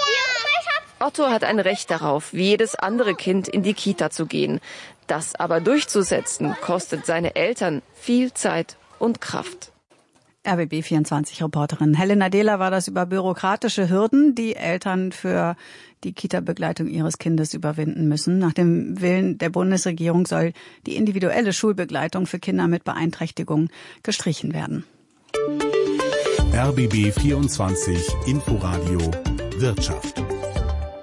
Otto hat ein Recht darauf, wie jedes andere Kind in die Kita zu gehen. Das aber durchzusetzen, kostet seine Eltern viel Zeit und Kraft. RBB24-Reporterin Helena Dehler war das über bürokratische Hürden, die Eltern für die Kita-Begleitung ihres Kindes überwinden müssen. Nach dem Willen der Bundesregierung soll die individuelle Schulbegleitung für Kinder mit Beeinträchtigung gestrichen werden. RBB 24 Inforadio Wirtschaft.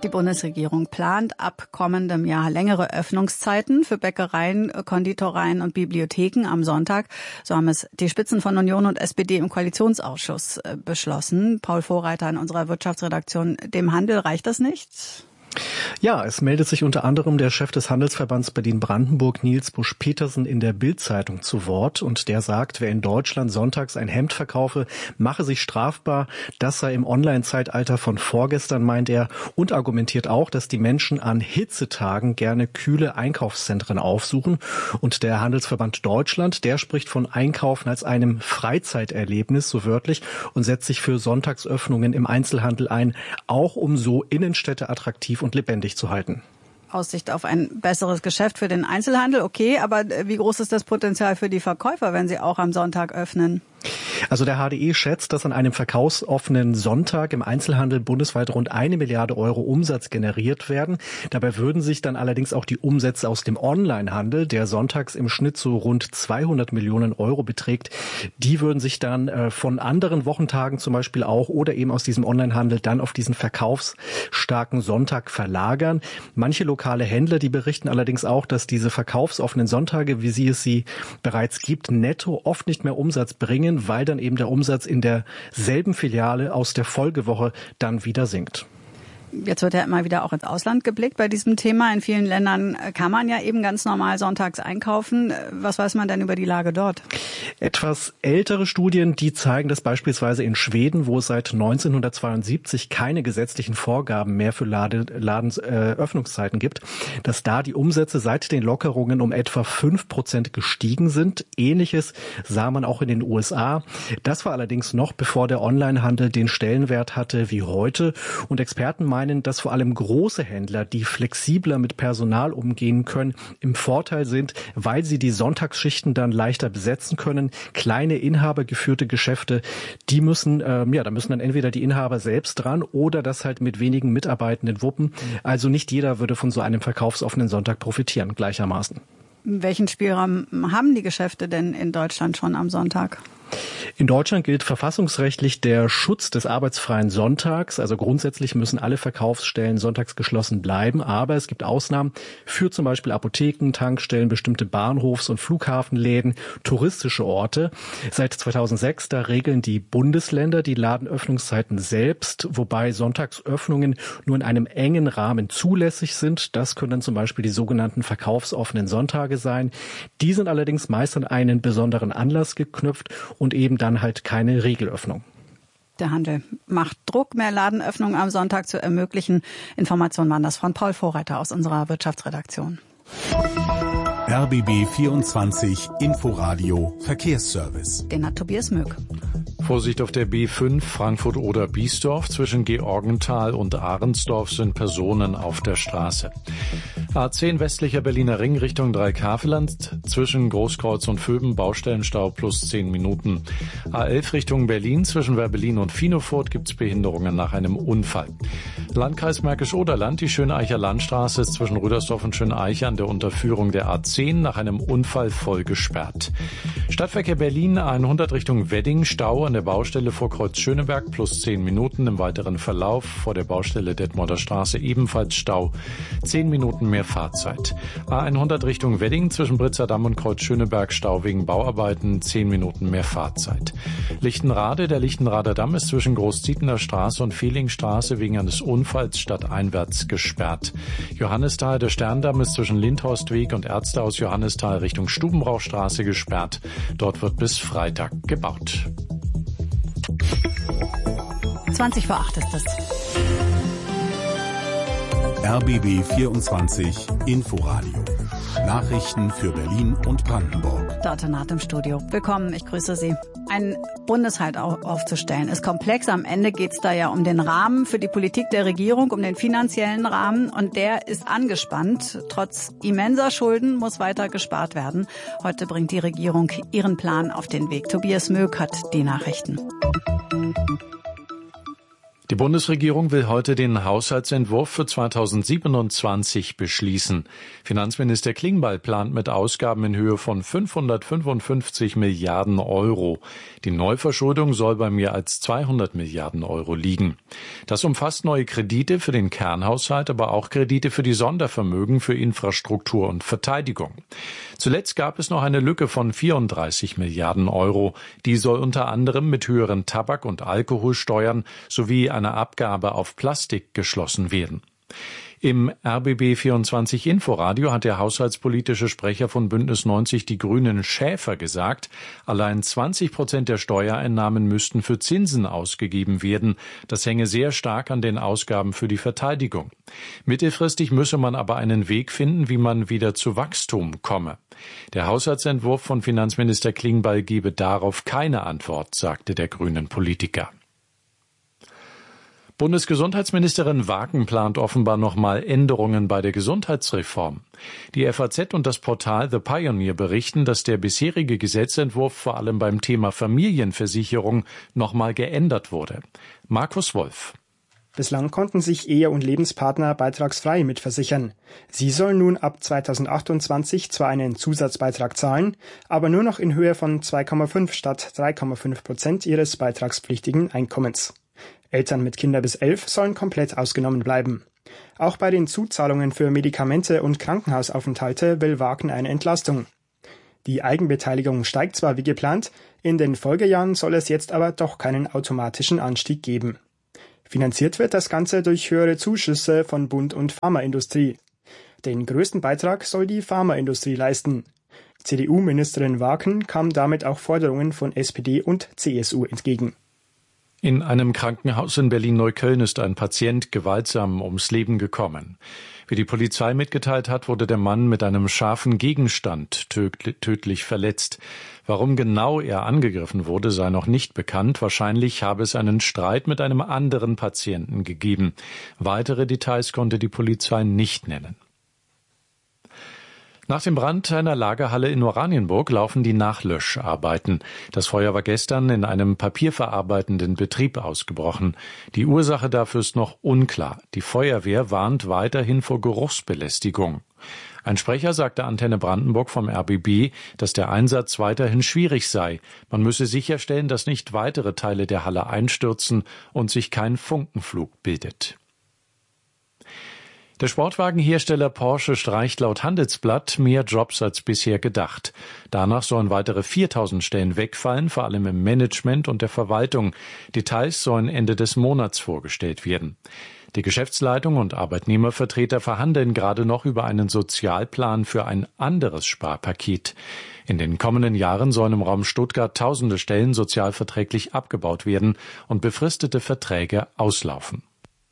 Die Bundesregierung plant ab kommendem Jahr längere Öffnungszeiten für Bäckereien, Konditoreien und Bibliotheken am Sonntag. So haben es die Spitzen von Union und SPD im Koalitionsausschuss beschlossen. Paul Vorreiter in unserer Wirtschaftsredaktion. Dem Handel reicht das nicht? Ja, es meldet sich unter anderem der Chef des Handelsverbands Berlin-Brandenburg, Nils Busch-Petersen, in der Bild-Zeitung zu Wort. Und der sagt, wer in Deutschland sonntags ein Hemd verkaufe, mache sich strafbar. Das sei im Online-Zeitalter von vorgestern, meint er. Und argumentiert auch, dass die Menschen an Hitzetagen gerne kühle Einkaufszentren aufsuchen. Und der Handelsverband Deutschland, der spricht von Einkaufen als einem Freizeiterlebnis, so wörtlich, und setzt sich für Sonntagsöffnungen im Einzelhandel ein, auch um so Innenstädte attraktiv und lebendig zu halten. Aussicht auf ein besseres Geschäft für den Einzelhandel, okay, aber wie groß ist das Potenzial für die Verkäufer, wenn sie auch am Sonntag öffnen? Also der HDE schätzt, dass an einem verkaufsoffenen Sonntag im Einzelhandel bundesweit rund 1 Milliarde Euro Umsatz generiert werden. Dabei würden sich dann allerdings auch die Umsätze aus dem Onlinehandel, der sonntags im Schnitt so rund 200 Millionen Euro beträgt, die würden sich dann von anderen Wochentagen zum Beispiel auch oder eben aus diesem Onlinehandel dann auf diesen verkaufsstarken Sonntag verlagern. Manche lokale Händler, die berichten allerdings auch, dass diese verkaufsoffenen Sonntage, wie sie bereits gibt, netto oft nicht mehr Umsatz bringen, weil dann eben der Umsatz in derselben Filiale aus der Folgewoche dann wieder sinkt. Jetzt wird ja immer wieder auch ins Ausland geblickt bei diesem Thema. In vielen Ländern kann man ja eben ganz normal sonntags einkaufen. Was weiß man denn über die Lage dort? Etwas ältere Studien, die zeigen, dass beispielsweise in Schweden, wo es seit 1972 keine gesetzlichen Vorgaben mehr für Ladenöffnungszeiten gibt, dass da die Umsätze seit den Lockerungen um etwa 5% gestiegen sind. Ähnliches sah man auch in den USA. Das war allerdings noch bevor der Onlinehandel den Stellenwert hatte wie heute. Und Experten meinen, dass vor allem große Händler, die flexibler mit Personal umgehen können, im Vorteil sind, weil sie die Sonntagsschichten dann leichter besetzen können. Kleine inhabergeführte Geschäfte, da müssen dann entweder die Inhaber selbst dran oder das halt mit wenigen Mitarbeitenden wuppen. Also nicht jeder würde von so einem verkaufsoffenen Sonntag profitieren, gleichermaßen. Welchen Spielraum haben die Geschäfte denn in Deutschland schon am Sonntag? In Deutschland gilt verfassungsrechtlich der Schutz des arbeitsfreien Sonntags. Also grundsätzlich müssen alle Verkaufsstellen sonntags geschlossen bleiben. Aber es gibt Ausnahmen für zum Beispiel Apotheken, Tankstellen, bestimmte Bahnhofs- und Flughafenläden, touristische Orte. Seit 2006, da regeln die Bundesländer die Ladenöffnungszeiten selbst, wobei Sonntagsöffnungen nur in einem engen Rahmen zulässig sind. Das können dann zum Beispiel die sogenannten verkaufsoffenen Sonntage sein. Die sind allerdings meist an einen besonderen Anlass geknüpft und eben dann halt keine Regelöffnung. Der Handel macht Druck, mehr Ladenöffnungen am Sonntag zu ermöglichen. Informationen waren das von Paul Vorreiter aus unserer Wirtschaftsredaktion. RBB 24 Inforadio Verkehrsservice. Den hat Tobias Möck. Vorsicht auf der B5 Frankfurt-Oder-Biesdorf. Zwischen Georgenthal und Ahrensdorf sind Personen auf der Straße. A10 westlicher Berliner Ring Richtung Dreieckhaveland. Zwischen Großkreuz und Vöben Baustellenstau plus 10 Minuten. A11 Richtung Berlin. Zwischen Werbelin und Finofurt gibt es Behinderungen nach einem Unfall. Landkreis Märkisch-Oderland. Die Schöneicher Landstraße ist zwischen Rüdersdorf und Schöneiche an der Unterführung der A10 nach einem Unfall voll gesperrt. Stadtverkehr Berlin A100 Richtung Wedding. Stau an der Baustelle vor Kreuz Schöneberg plus 10 Minuten. Im weiteren Verlauf vor der Baustelle Detmolder Straße ebenfalls Stau. 10 Minuten mehr Fahrzeit. A100 Richtung Wedding zwischen Britzerdamm und Kreuz Schöneberg Stau wegen Bauarbeiten. 10 Minuten mehr Fahrzeit. Lichtenrade, der Lichtenrader Damm ist zwischen Großzietener Straße und Fehlingstraße wegen eines Unfalls stadteinwärts gesperrt. Johannisthal, der Sterndamm ist zwischen Lindhorstweg und Ärzte aus Johannisthal Richtung Stubenbrauchstraße gesperrt. Dort wird bis Freitag gebaut. 20 vor 8 ist es. RBB 24 Inforadio. Nachrichten für Berlin und Brandenburg. Dörte Naht im Studio. Willkommen, ich grüße Sie. Ein Bundeshalt aufzustellen ist komplex. Am Ende geht es da ja um den Rahmen für die Politik der Regierung, um den finanziellen Rahmen. Und der ist angespannt. Trotz immenser Schulden muss weiter gespart werden. Heute bringt die Regierung ihren Plan auf den Weg. Tobias Möck hat die Nachrichten. Die Bundesregierung will heute den Haushaltsentwurf für 2027 beschließen. Finanzminister Klingbeil plant mit Ausgaben in Höhe von 555 Milliarden Euro. Die Neuverschuldung soll bei mehr als 200 Milliarden Euro liegen. Das umfasst neue Kredite für den Kernhaushalt, aber auch Kredite für die Sondervermögen für Infrastruktur und Verteidigung. Zuletzt gab es noch eine Lücke von 34 Milliarden Euro. Die soll unter anderem mit höheren Tabak- und Alkoholsteuern sowie einer Abgabe auf Plastik geschlossen werden. Im RBB 24 Inforadio hat der haushaltspolitische Sprecher von Bündnis 90 Die Grünen Schäfer gesagt, allein 20% der Steuereinnahmen müssten für Zinsen ausgegeben werden. Das hänge sehr stark an den Ausgaben für die Verteidigung. Mittelfristig müsse man aber einen Weg finden, wie man wieder zu Wachstum komme. Der Haushaltsentwurf von Finanzminister Klingbeil gebe darauf keine Antwort, sagte der grünen Politiker. Bundesgesundheitsministerin Wagen plant offenbar nochmal Änderungen bei der Gesundheitsreform. Die FAZ und das Portal The Pioneer berichten, dass der bisherige Gesetzentwurf vor allem beim Thema Familienversicherung nochmal geändert wurde. Markus Wolf. Bislang konnten sich Ehe- und Lebenspartner beitragsfrei mitversichern. Sie sollen nun ab 2028 zwar einen Zusatzbeitrag zahlen, aber nur noch in Höhe von 2,5 statt 3,5% ihres beitragspflichtigen Einkommens. Eltern mit Kindern bis 11 sollen komplett ausgenommen bleiben. Auch bei den Zuzahlungen für Medikamente und Krankenhausaufenthalte will Wagen eine Entlastung. Die Eigenbeteiligung steigt zwar wie geplant, in den Folgejahren soll es jetzt aber doch keinen automatischen Anstieg geben. Finanziert wird das Ganze durch höhere Zuschüsse von Bund und Pharmaindustrie. Den größten Beitrag soll die Pharmaindustrie leisten. CDU-Ministerin Wagen kam damit auch Forderungen von SPD und CSU entgegen. In einem Krankenhaus in Berlin-Neukölln ist ein Patient gewaltsam ums Leben gekommen. Wie die Polizei mitgeteilt hat, wurde der Mann mit einem scharfen Gegenstand tödlich verletzt. Warum genau er angegriffen wurde, sei noch nicht bekannt. Wahrscheinlich habe es einen Streit mit einem anderen Patienten gegeben. Weitere Details konnte die Polizei nicht nennen. Nach dem Brand einer Lagerhalle in Oranienburg laufen die Nachlöscharbeiten. Das Feuer war gestern in einem papierverarbeitenden Betrieb ausgebrochen. Die Ursache dafür ist noch unklar. Die Feuerwehr warnt weiterhin vor Geruchsbelästigung. Ein Sprecher sagte Antenne Brandenburg vom RBB, dass der Einsatz weiterhin schwierig sei. Man müsse sicherstellen, dass nicht weitere Teile der Halle einstürzen und sich kein Funkenflug bildet. Der Sportwagenhersteller Porsche streicht laut Handelsblatt mehr Jobs als bisher gedacht. Danach sollen weitere 4.000 Stellen wegfallen, vor allem im Management und der Verwaltung. Details sollen Ende des Monats vorgestellt werden. Die Geschäftsleitung und Arbeitnehmervertreter verhandeln gerade noch über einen Sozialplan für ein anderes Sparpaket. In den kommenden Jahren sollen im Raum Stuttgart tausende Stellen sozialverträglich abgebaut werden und befristete Verträge auslaufen.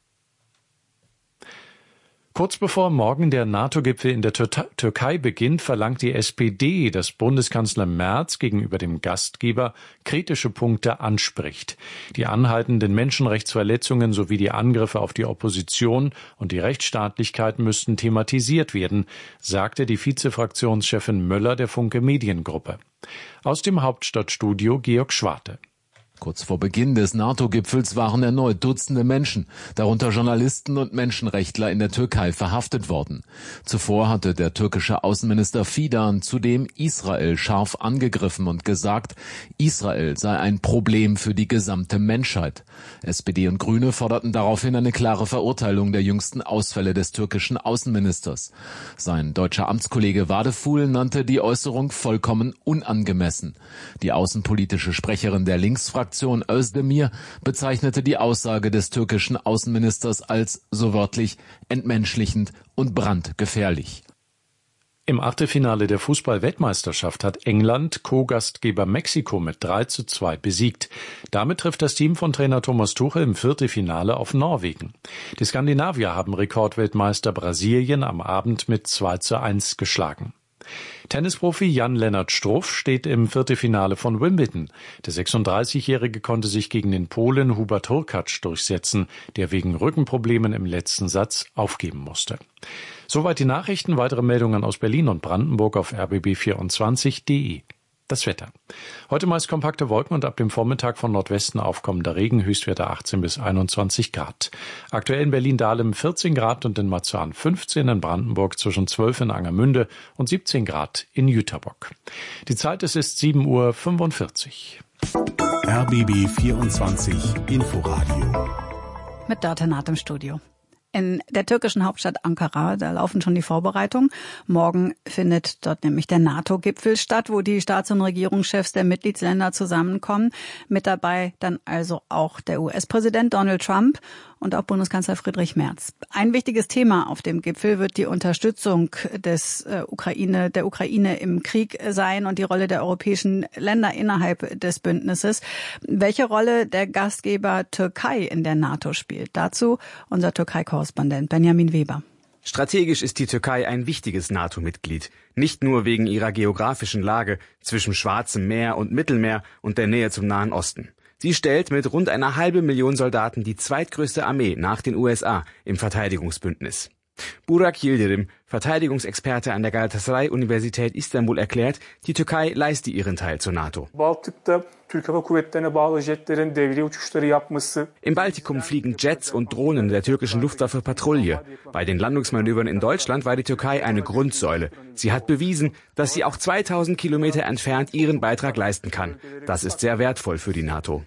Kurz bevor morgen der NATO-Gipfel in der Türkei beginnt, verlangt die SPD, dass Bundeskanzler Merz gegenüber dem Gastgeber kritische Punkte anspricht. Die anhaltenden Menschenrechtsverletzungen sowie die Angriffe auf die Opposition und die Rechtsstaatlichkeit müssten thematisiert werden, sagte die Vizefraktionschefin Möller der Funke Mediengruppe. Aus dem Hauptstadtstudio Georg Schwarte. Kurz vor Beginn des NATO-Gipfels waren erneut Dutzende Menschen, darunter Journalisten und Menschenrechtler in der Türkei, verhaftet worden. Zuvor hatte der türkische Außenminister Fidan zudem Israel scharf angegriffen und gesagt, Israel sei ein Problem für die gesamte Menschheit. SPD und Grüne forderten daraufhin eine klare Verurteilung der jüngsten Ausfälle des türkischen Außenministers. Sein deutscher Amtskollege Vadeful nannte die Äußerung vollkommen unangemessen. Die außenpolitische Sprecherin der Linksfraktion Özdemir bezeichnete die Aussage des türkischen Außenministers als so wörtlich entmenschlichend und brandgefährlich. Im Achtelfinale der Fußball-Weltmeisterschaft hat England Co-Gastgeber Mexiko mit 3:2 besiegt. Damit trifft das Team von Trainer Thomas Tuchel im Viertelfinale auf Norwegen. Die Skandinavier haben Rekordweltmeister Brasilien am Abend mit 2:1 geschlagen. Tennisprofi Jan-Lennart Struff steht im Viertelfinale von Wimbledon. Der 36-Jährige konnte sich gegen den Polen Hubert Hurkacz durchsetzen, der wegen Rückenproblemen im letzten Satz aufgeben musste. Soweit die Nachrichten. Weitere Meldungen aus Berlin und Brandenburg auf rbb24.de. Das Wetter. Heute meist kompakte Wolken und ab dem Vormittag von Nordwesten aufkommender Regen, Höchstwerte 18 bis 21 Grad. Aktuell in Berlin-Dahlem 14 Grad und in Marzahn 15, in Brandenburg zwischen 12 in Angermünde und 17 Grad in Jüterbock. Die Zeit ist 7:45 Uhr. RBB 24 Inforadio. Mit Dörte Naht im Studio. In der türkischen Hauptstadt Ankara, da laufen schon die Vorbereitungen. Morgen findet dort nämlich der NATO-Gipfel statt, wo die Staats- und Regierungschefs der Mitgliedsländer zusammenkommen. Mit dabei dann also auch der US-Präsident Donald Trump und auch Bundeskanzler Friedrich Merz. Ein wichtiges Thema auf dem Gipfel wird die Unterstützung der Ukraine im Krieg sein und die Rolle der europäischen Länder innerhalb des Bündnisses. Welche Rolle der Gastgeber Türkei in der NATO spielt, dazu unser Türkei-Korrespondent Benjamin Weber. Strategisch ist die Türkei ein wichtiges NATO-Mitglied. Nicht nur wegen ihrer geografischen Lage zwischen Schwarzem Meer und Mittelmeer und der Nähe zum Nahen Osten. Sie stellt mit rund 500.000 Soldaten die zweitgrößte Armee nach den USA im Verteidigungsbündnis. Burak Yildirim, Verteidigungsexperte an der Galatasaray-Universität Istanbul, erklärt, die Türkei leiste ihren Teil zur NATO. Im Baltikum fliegen Jets und Drohnen der türkischen Luftwaffe Patrouille. Bei den Landungsmanövern in Deutschland war die Türkei eine Grundsäule. Sie hat bewiesen, dass sie auch 2000 Kilometer entfernt ihren Beitrag leisten kann. Das ist sehr wertvoll für die NATO.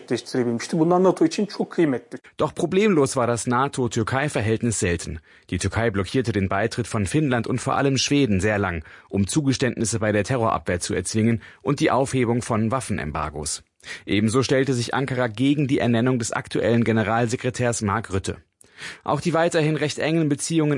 Doch problemlos war das NATO-Türkei-Verhältnis selten. Die Türkei blockierte den Beitritt von Finnland und vor allem Schweden sehr lang, um Zugeständnisse bei der Terrorabwehr zu erzwingen und die Aufhebung von Waffenembargos. Ebenso stellte sich Ankara gegen die Ernennung des aktuellen Generalsekretärs Mark Rutte. Auch die weiterhin recht engen Beziehungen